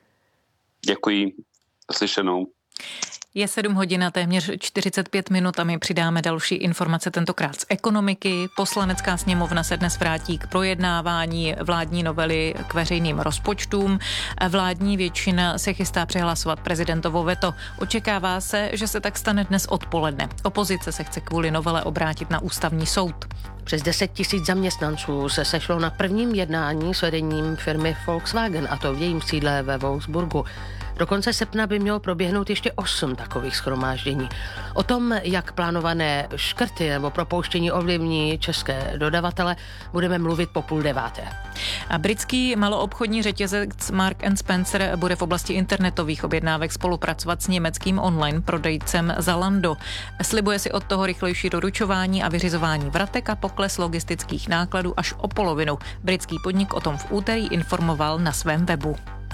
Speaker 20: Děkuji. Slyšenou.
Speaker 6: Je 7 hodin a téměř 45 minut a my přidáme další informace, tentokrát z ekonomiky. Poslanecká sněmovna se dnes vrátí k projednávání vládní novely k veřejným rozpočtům. Vládní většina se chystá přehlasovat prezidentovo veto. Očekává se, že se tak stane dnes odpoledne. Opozice se chce kvůli novele obrátit na ústavní soud.
Speaker 4: Přes 10 000 zaměstnanců se sešlo na prvním jednání s vedením firmy Volkswagen, a to v jejím sídle ve Wolfsburgu. Do konce srpna by mělo proběhnout ještě 8 takových shromáždění. O tom, jak plánované škrty nebo propouštění ovlivní české dodavatele, budeme mluvit po 8:30.
Speaker 6: A britský maloobchodní řetězec Marks & Spencer bude v oblasti internetových objednávek spolupracovat s německým online prodejcem Zalando. Slibuje si od toho rychlejší doručování a vyřizování vratek a pokles logistických nákladů až o polovinu. Britský podnik o tom v úterý informoval na svém webu.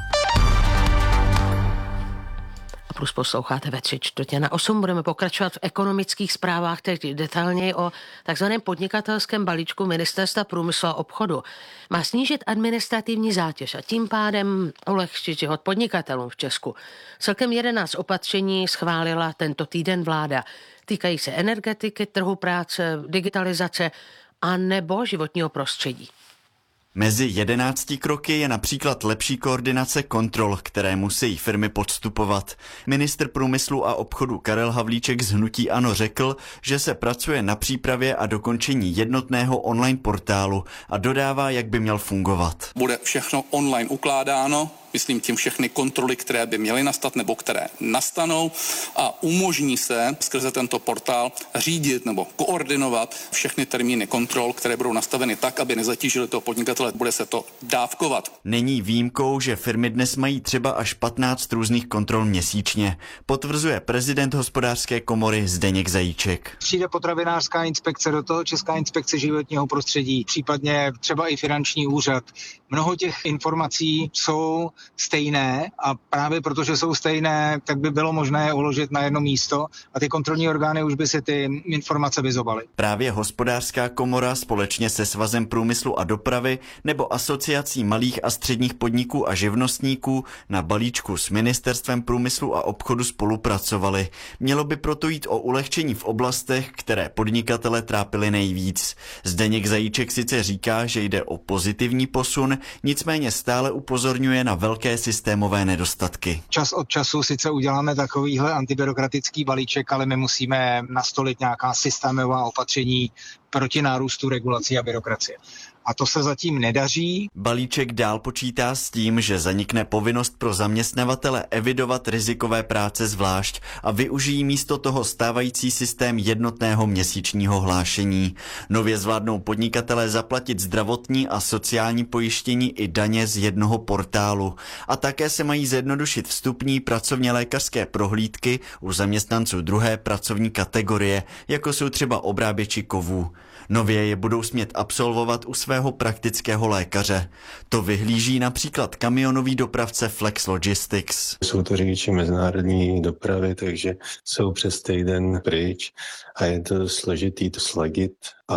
Speaker 4: Plus posloucháte ve 7:45. Budeme pokračovat v ekonomických zprávách, teď detailněji o takzvaném podnikatelském balíčku Ministerstva průmyslu a obchodu. Má snížit administrativní zátěž a tím pádem ulehčit život podnikatelům v Česku. Celkem 11 opatření schválila tento týden vláda. Týkají se energetiky, trhu práce, digitalizace a nebo životního prostředí.
Speaker 21: Mezi 11 kroky je například lepší koordinace kontrol, které musí firmy podstupovat. Ministr průmyslu a obchodu Karel Havlíček z hnutí ANO řekl, že se pracuje na přípravě a dokončení jednotného online portálu a dodává, jak by měl fungovat.
Speaker 22: Bude všechno online ukládáno, myslím tím všechny kontroly, které by měly nastat nebo které nastanou, a umožní se skrze tento portál řídit nebo koordinovat všechny termíny kontrol, které budou nastaveny tak, aby nezatížily toho podnikatele. Bude se to dávkovat.
Speaker 21: Není výjimkou, že firmy dnes mají třeba až 15 různých kontrol měsíčně, potvrzuje prezident Hospodářské komory Zdeněk Zajíček.
Speaker 23: Přijde potravinářská inspekce do toho, Česká inspekce životního prostředí, případně třeba i finanční úřad. Mnoho těch informací jsou stejné a právě protože jsou stejné, tak by bylo možné je uložit na jedno místo a ty kontrolní orgány už by si ty informace vyzobaly.
Speaker 21: Právě Hospodářská komora společně se Svazem průmyslu a dopravy nebo Asociací malých a středních podniků a živnostníků na balíčku s Ministerstvem průmyslu a obchodu spolupracovali. Mělo by proto jít o ulehčení v oblastech, které podnikatele trápily nejvíc. Zdeněk Zajíček sice říká, že jde o pozitivní posun, nicméně stále upozorňuje na velké systémové nedostatky.
Speaker 23: Čas od času sice uděláme takovýhle antibyrokratický balíček, ale my musíme nastolit nějaká systémová opatření proti nárůstu regulací a byrokracie. A to se zatím nedaří.
Speaker 21: Balíček dál počítá s tím, že zanikne povinnost pro zaměstnavatele evidovat rizikové práce zvlášť a využijí místo toho stávající systém jednotného měsíčního hlášení. Nově zvládnou podnikatelé zaplatit zdravotní a sociální pojištění i daně z jednoho portálu. A také se mají zjednodušit vstupní pracovně lékařské prohlídky u zaměstnanců druhé pracovní kategorie, jako jsou třeba obráběči kovů. Nově je budou smět absolvovat u svého praktického lékaře. To vyhlíží například kamionový dopravce Flex Logistics.
Speaker 24: Jsou to řidiči mezinárodní dopravy, takže jsou přes týden pryč a je to složitý to sladit a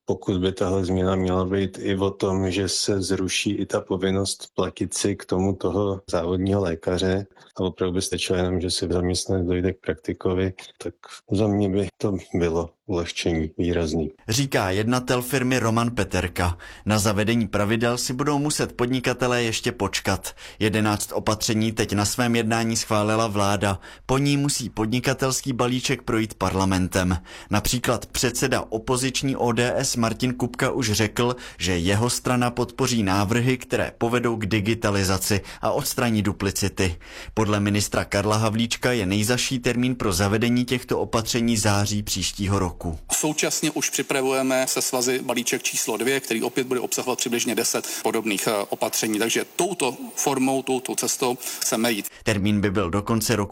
Speaker 24: pokud by tahle změna měla být i o tom, že se zruší i ta povinnost platit si k tomu toho závodního lékaře a opravdu by stačilo jenom, že si zaměstnanec dojde k praktikovi, tak za mě by to bylo ulehčení výrazný.
Speaker 21: Říká jednatel firmy Roman Peterka. Na zavedení pravidel si budou muset podnikatelé ještě počkat. 11 opatření teď na svém jednání schválila vláda. Po ní musí podnikatelský balíček projít parlamentem. Například předseda opoziční ODS Martin Kupka už řekl, že jeho strana podpoří návrhy, které povedou k digitalizaci a odstraní duplicity. Podle ministra Karla Havlíčka je nejzazší termín pro zavedení těchto opatření září příštího roku.
Speaker 22: Současně už připravujeme se svazy balíček číslo 2, který opět bude obsahovat přibližně 10 podobných opatření. Takže touto formou, touto cestou chceme jít.
Speaker 21: Termín by byl do konce roku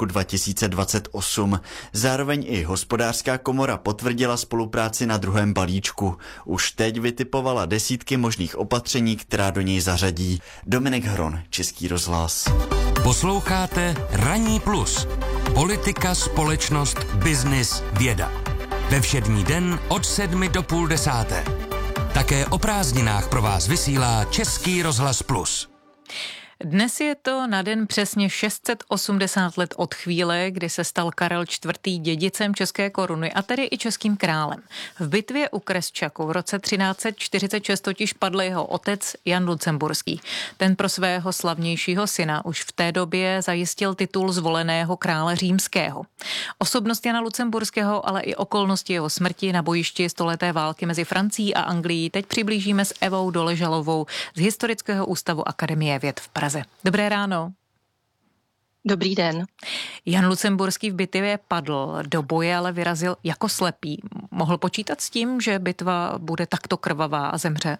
Speaker 21: 2028. Zároveň i Hospodářská komora potvrdila spolupráci na druhém balíčku. Už teď vytipovala desítky možných opatření, která do něj zařadí. Dominik Hron, Český rozhlas.
Speaker 3: Posloucháte Ranní plus. Politika, společnost, biznis, věda. Ve všední den od 7 do půl 10. Také o prázdninách pro vás vysílá Český rozhlas plus.
Speaker 6: Dnes je to na den přesně 680 let od chvíle, kdy se stal Karel IV. Dědicem české koruny a tedy i českým králem. V bitvě u Kresčaku v roce 1346 totiž padl jeho otec Jan Lucemburský. Ten pro svého slavnějšího syna už v té době zajistil titul zvoleného krále římského. Osobnost Jana Lucemburského, ale i okolnosti jeho smrti na bojišti stoleté války mezi Francií a Anglií teď přiblížíme s Evou Doležalovou z Historického ústavu Akademie věd v Praze. Dobré ráno.
Speaker 2: Dobrý den.
Speaker 6: Jan Lucemburský v bitvě padl, do boje ale vyrazil jako slepý. Mohl počítat s tím, že bitva bude takto krvavá a zemře?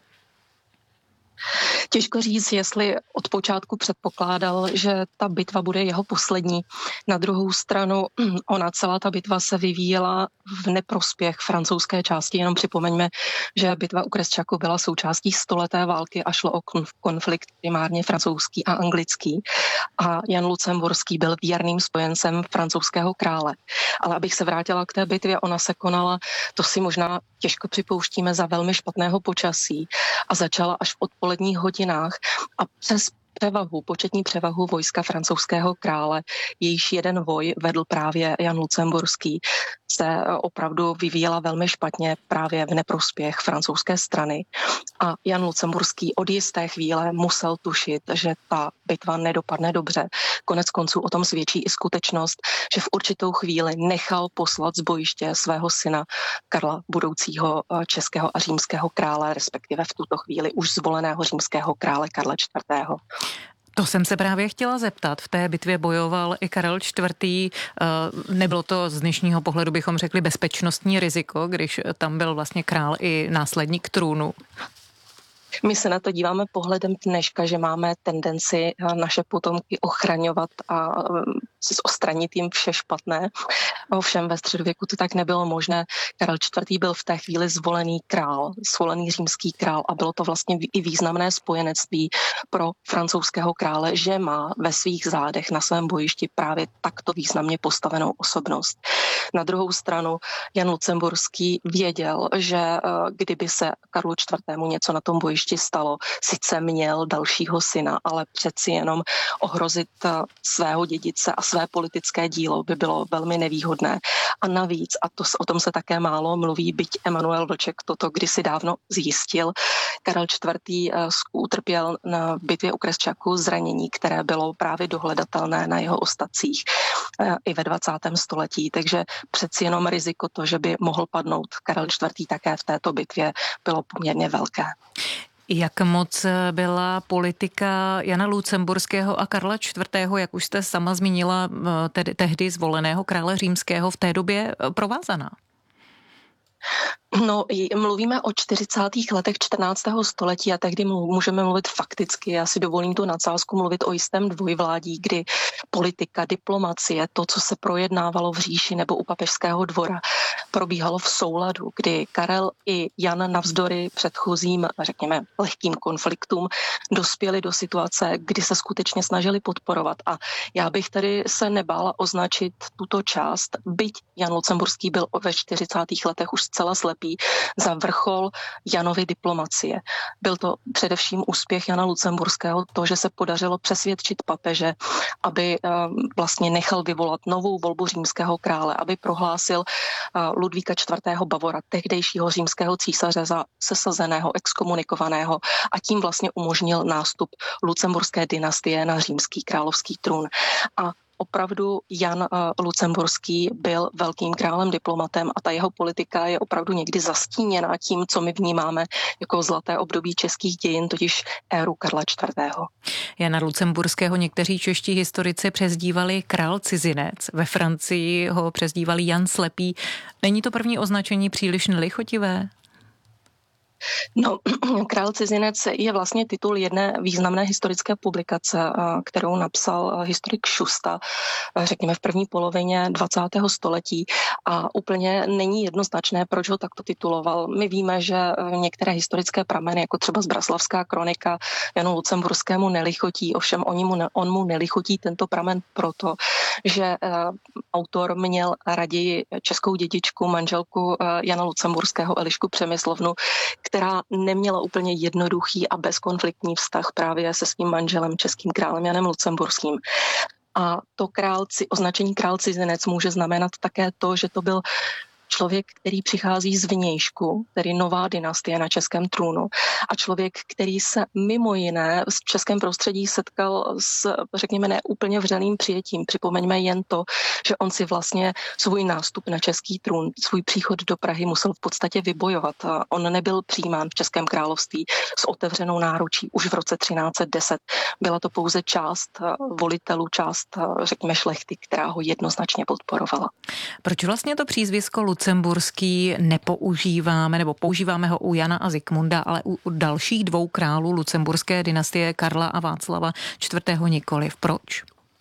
Speaker 2: Těžko říct, jestli od počátku předpokládal, že ta bitva bude jeho poslední. Na druhou stranu, celá ta bitva se vyvíjela v neprospěch francouzské části. Jenom připomeňme, že bitva u Kresčaku byla součástí stoleté války a šlo o konflikt primárně francouzský a anglický. A Jan Lucemburský byl věrným spojencem francouzského krále. Ale abych se vrátila k té bitvě, ona se konala, to si možná těžko připouštíme, za velmi špatného počasí a začala až v odpoledních hodinách a přes početní převahu vojska francouzského krále, jejíž jeden voj vedl právě Jan Lucemburský, se opravdu vyvíjela velmi špatně právě v neprospěch francouzské strany. A Jan Lucemburský od jisté chvíle musel tušit, že ta bitva nedopadne dobře. Konec konců o tom svědčí i skutečnost, že v určitou chvíli nechal poslat z bojiště svého syna Karla, budoucího českého a římského krále, respektive v tuto chvíli už zvoleného římského krále Karla IV.
Speaker 6: To jsem se právě chtěla zeptat. V té bitvě bojoval i Karel IV. Nebylo to z dnešního pohledu, bychom řekli, bezpečnostní riziko, když tam byl vlastně král i následník trůnu?
Speaker 2: My se na to díváme pohledem dneška, že máme tendenci naše potomky ochraňovat a ostranit jim vše špatné. Ovšem ve středověku to tak nebylo možné. Karel IV. Byl v té chvíli zvolený král, zvolený římský král a bylo to vlastně i významné spojenectví pro francouzského krále, že má ve svých zádech na svém bojišti právě takto významně postavenou osobnost. Na druhou stranu Jan Lucemburský věděl, že kdyby se Karlu IV. Něco na tom bojišti stalo, sice měl dalšího syna, ale přeci jenom ohrozit svého dědice a své politické dílo by bylo velmi nevýhodné. A navíc, o tom se také málo mluví, byť Emanuel Vlček toto kdysi dávno zjistil, Karel IV. Utrpěl na bitvě u Kresčaku zranění, které bylo právě dohledatelné na jeho ostatcích i ve 20. století. Takže přeci jenom riziko to, že by mohl padnout Karel IV. Také v této bitvě, bylo poměrně velké.
Speaker 6: Jak moc byla politika Jana Lucemburského a Karla IV., jak už jste sama zmínila, tehdy zvoleného krále římského, v té době provázaná?
Speaker 2: No, mluvíme o 40. letech 14. století a tehdy můžeme mluvit fakticky. Já si dovolím tu nadsázku mluvit o jistém dvojvládí, kdy politika, diplomacie, to, co se projednávalo v říši nebo u papežského dvora, probíhalo v souladu, kdy Karel i Jan navzdory předchozím, řekněme, lehkým konfliktům dospěli do situace, kdy se skutečně snažili podporovat. A já bych tedy se nebála označit tuto část, byť Jan Lucemburský byl ve 40. letech už zcela slepý, království za vrchol Janovy diplomacie. Byl to především úspěch Jana Lucemburského, to, že se podařilo přesvědčit papeže, aby vlastně nechal vyvolat novou volbu římského krále, aby prohlásil Ludvíka IV. Bavora, tehdejšího římského císaře, za sesazeného, exkomunikovaného a tím vlastně umožnil nástup lucemburské dynastie na římský královský trůn. A opravdu Jan Lucemburský byl velkým králem, diplomatem a ta jeho politika je opravdu někdy zastíněná tím, co my vnímáme jako zlaté období českých dějin, totiž éru Karla IV.
Speaker 6: Jana Lucemburského někteří čeští historici přezdívali král cizinec, ve Francii ho přezdívali Jan Slepý. Není to první označení příliš nelichotivé?
Speaker 2: No, Král cizinec je vlastně titul jedné významné historické publikace, kterou napsal historik Šusta, řekněme v první polovině 20. století a úplně není jednoznačné, proč ho takto tituloval. My víme, že některé historické prameny, jako třeba Zbraslavská kronika, Janu Lucemburskému nelichotí, ovšem on mu nelichotí tento pramen proto, že autor měl raději českou dědičku, manželku Jana Lucemburského, Elišku Přemyslovnu, která neměla úplně jednoduchý a bezkonfliktní vztah právě se svým manželem, českým králem Janem Lucemburským. A to označení král cizinec může znamenat také to, že to byl člověk, který přichází z vnějšku, tedy nová dynastie na českém trůnu a člověk, který se mimo jiné v českém prostředí setkal s, řekněme, neúplně vřelým přijetím. Připomeňme jen to, že on si vlastně svůj nástup na český trůn, svůj příchod do Prahy musel v podstatě vybojovat. On nebyl přijímán v Českém království s otevřenou náručí už v roce 1310. Byla to pouze část volitelů, část, řekněme, šlechty, která ho jednoznačně podporovala.
Speaker 6: Proč vlastně to přízvisko Lucemburský nepoužíváme, nebo používáme ho u Jana a Zikmunda, ale u dalších dvou králů lucemburské dynastie Karla a Václava IV. Nikoliv. Proč?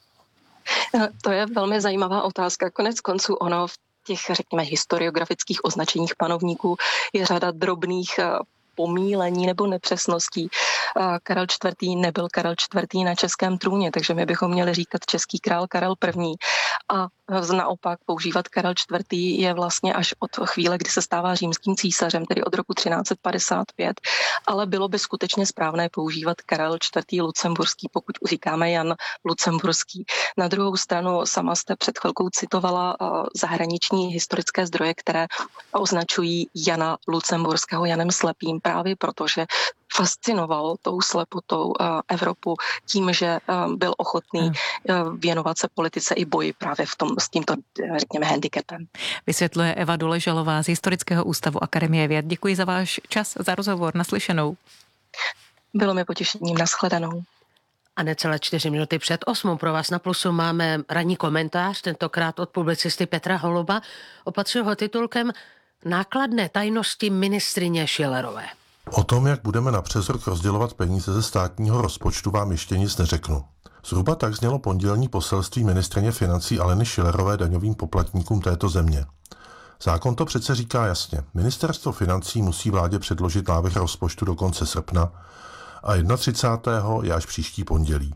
Speaker 2: To je velmi zajímavá otázka. Konec konců ono v těch, řekněme, historiografických označeních panovníků je řada drobných pomílení nebo nepřesností. Karel IV. Nebyl Karel IV. Na českém trůně, takže my bychom měli říkat český král Karel I. A naopak používat Karel IV. Je vlastně až od chvíle, kdy se stává římským císařem, tedy od roku 1355, ale bylo by skutečně správné používat Karel IV. Lucemburský, pokud říkáme Jan Lucemburský. Na druhou stranu sama jste před chvilkou citovala zahraniční historické zdroje, které označují Jana Lucemburského Janem Slepým, právě protože fascinoval tou slepotou Evropu tím, že byl ochotný věnovat se politice i boji právě s tímto, řekněme, handicapem.
Speaker 6: Vysvětluje Eva Doležalová z Historického ústavu Akademie věd. Děkuji za váš čas, za rozhovor. Naslyšenou.
Speaker 2: Bylo mi potěšením. Nashledanou.
Speaker 4: A necelé 4 minuty před 8 pro vás na Plusu máme ranní komentář, tentokrát od publicisty Petra Holuba. Opatřil ho titulkem Nákladné tajnosti ministryně Schillerové.
Speaker 5: O tom, jak budeme na přes rok rozdělovat peníze ze státního rozpočtu, vám ještě nic neřeknu. Zhruba tak znělo pondělní poselství ministryně financí Aleny Schillerové daňovým poplatníkům této země. Zákon to přece říká jasně. Ministerstvo financí musí vládě předložit návrh rozpočtu do konce srpna a 31. je až příští pondělí.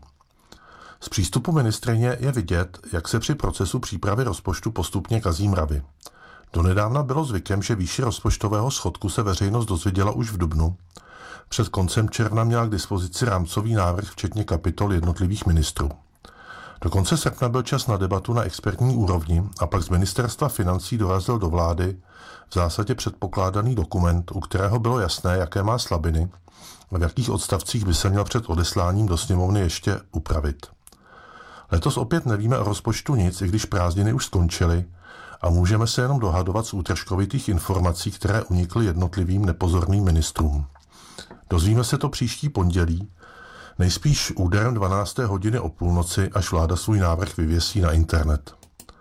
Speaker 5: Z přístupu ministryně je vidět, jak se při procesu přípravy rozpočtu postupně kazí mravy. Donedávna bylo zvykem, že výši rozpočtového schodku se veřejnost dozvěděla už v dubnu. Před koncem června měla k dispozici rámcový návrh, včetně kapitol jednotlivých ministrů. Do konce srpna byl čas na debatu na expertní úrovni a pak z ministerstva financí dorazil do vlády v zásadě předpokládaný dokument, u kterého bylo jasné, jaké má slabiny a v jakých odstavcích by se měl před odesláním do sněmovny ještě upravit. Letos opět nevíme o rozpočtu nic, i když prázdniny už skončily, a můžeme se jenom dohadovat z útržkovitých informací, které unikly jednotlivým nepozorným ministrům. Dozvíme se to příští pondělí, nejspíš úderem 12. hodiny o půlnoci, až vláda svůj návrh vyvěsí na internet.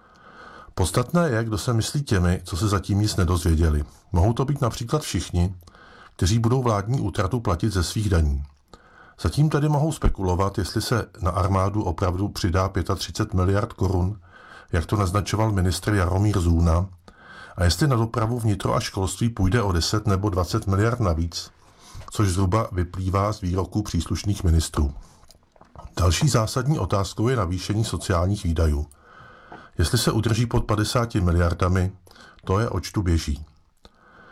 Speaker 5: Podstatné je, kdo se myslí těmi, co se zatím nic nedozvěděli. Mohou to být například všichni, kteří budou vládní útratu platit ze svých daní. Zatím tedy mohou spekulovat, jestli se na armádu opravdu přidá 35 miliard korun, jak to naznačoval ministr Jaromír Zůna, a jestli na dopravu, vnitro a školství půjde o 10 nebo 20 miliard navíc, což zhruba vyplývá z výroků příslušných ministrů. Další zásadní otázkou je navýšení sociálních výdajů. Jestli se udrží pod 50 miliardami, to je oč tu běží.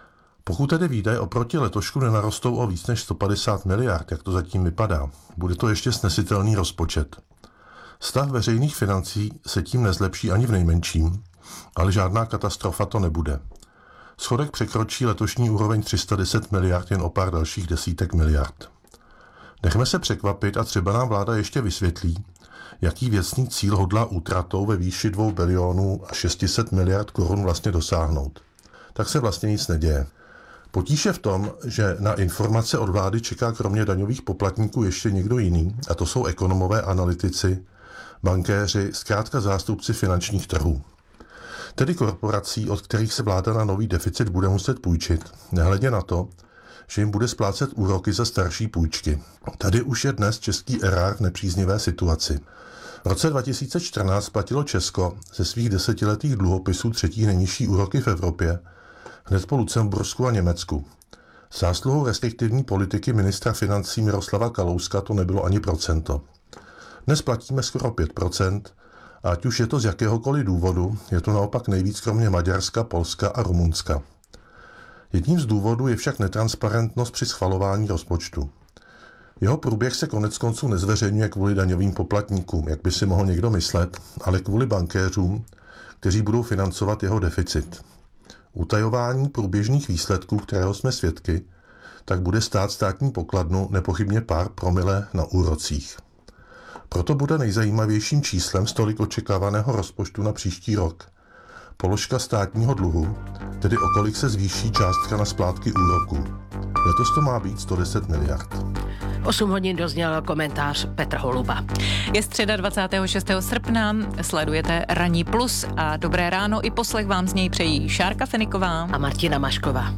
Speaker 5: Pokud tedy výdaje oproti letošku nenarostou o víc než 150 miliard, jak to zatím vypadá, bude to ještě snesitelný rozpočet. Stav veřejných financí se tím nezlepší ani v nejmenším, ale žádná katastrofa to nebude. Schodek překročí letošní úroveň 310 miliard jen o pár dalších desítek miliard. Nechme se překvapit a třeba nám vláda ještě vysvětlí, jaký věcný cíl hodlá útratou ve výši 2 bilionů a 600 miliard korun vlastně dosáhnout. Tak se vlastně nic neděje. Potíž je v tom, že na informace od vlády čeká kromě daňových poplatníků ještě někdo jiný, a to jsou ekonomové, analytici, bankéři, zkrátka zástupci finančních trhů. Tedy korporací, od kterých se vláda na nový deficit bude muset půjčit, nehledě na to, že jim bude splácet úroky za starší půjčky. Tady už je dnes český erár v nepříznivé situaci. V roce 2014 platilo Česko ze svých 10letých dluhopisů třetí nejnižší úroky v Evropě, hned po Lucembursku a Německu. Zásluhou restriktivní politiky ministra financí Miroslava Kalouska to nebylo ani procento. Dnes platíme skoro 5%, a ať už je to z jakéhokoliv důvodu, je to naopak nejvíc kromě Maďarska, Polska a Rumunska. Jedním z důvodů je však netransparentnost při schvalování rozpočtu. Jeho průběh se koneckonců nezveřejňuje kvůli daňovým poplatníkům, jak by si mohl někdo myslet, ale kvůli bankéřům, kteří budou financovat jeho deficit. Utajování průběžných výsledků, kterého jsme svědky, tak bude stát státní pokladnu nepochybně pár promile na úrocích. Proto bude nejzajímavějším číslem z tolik očekávaného rozpočtu na příští rok položka státního dluhu, tedy o kolik se zvýší částka na splátky úroků. Letos to má být 110 miliard.
Speaker 4: 8 hodin dozněl komentář Petra Holuba.
Speaker 6: Je středa 26. srpna, sledujete Ranní plus a dobré ráno i poslech vám z něj přejí Šárka Feniková
Speaker 4: a Martina Mašková.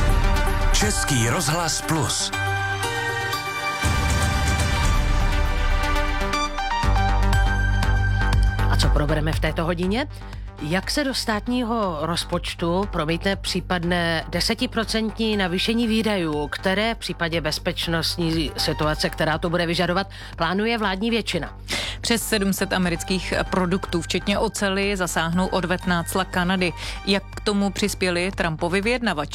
Speaker 3: Český rozhlas plus.
Speaker 4: A co probereme v této hodině? Jak se do státního rozpočtu promítne případné 10% navýšení výdajů, které v případě bezpečnostní situace, která to bude vyžadovat, plánuje vládní většina?
Speaker 6: Přes 700 amerických produktů, včetně oceli, zasáhnou odvetná cla Kanady. Jak k tomu přispěli Trumpovi vyjednavači?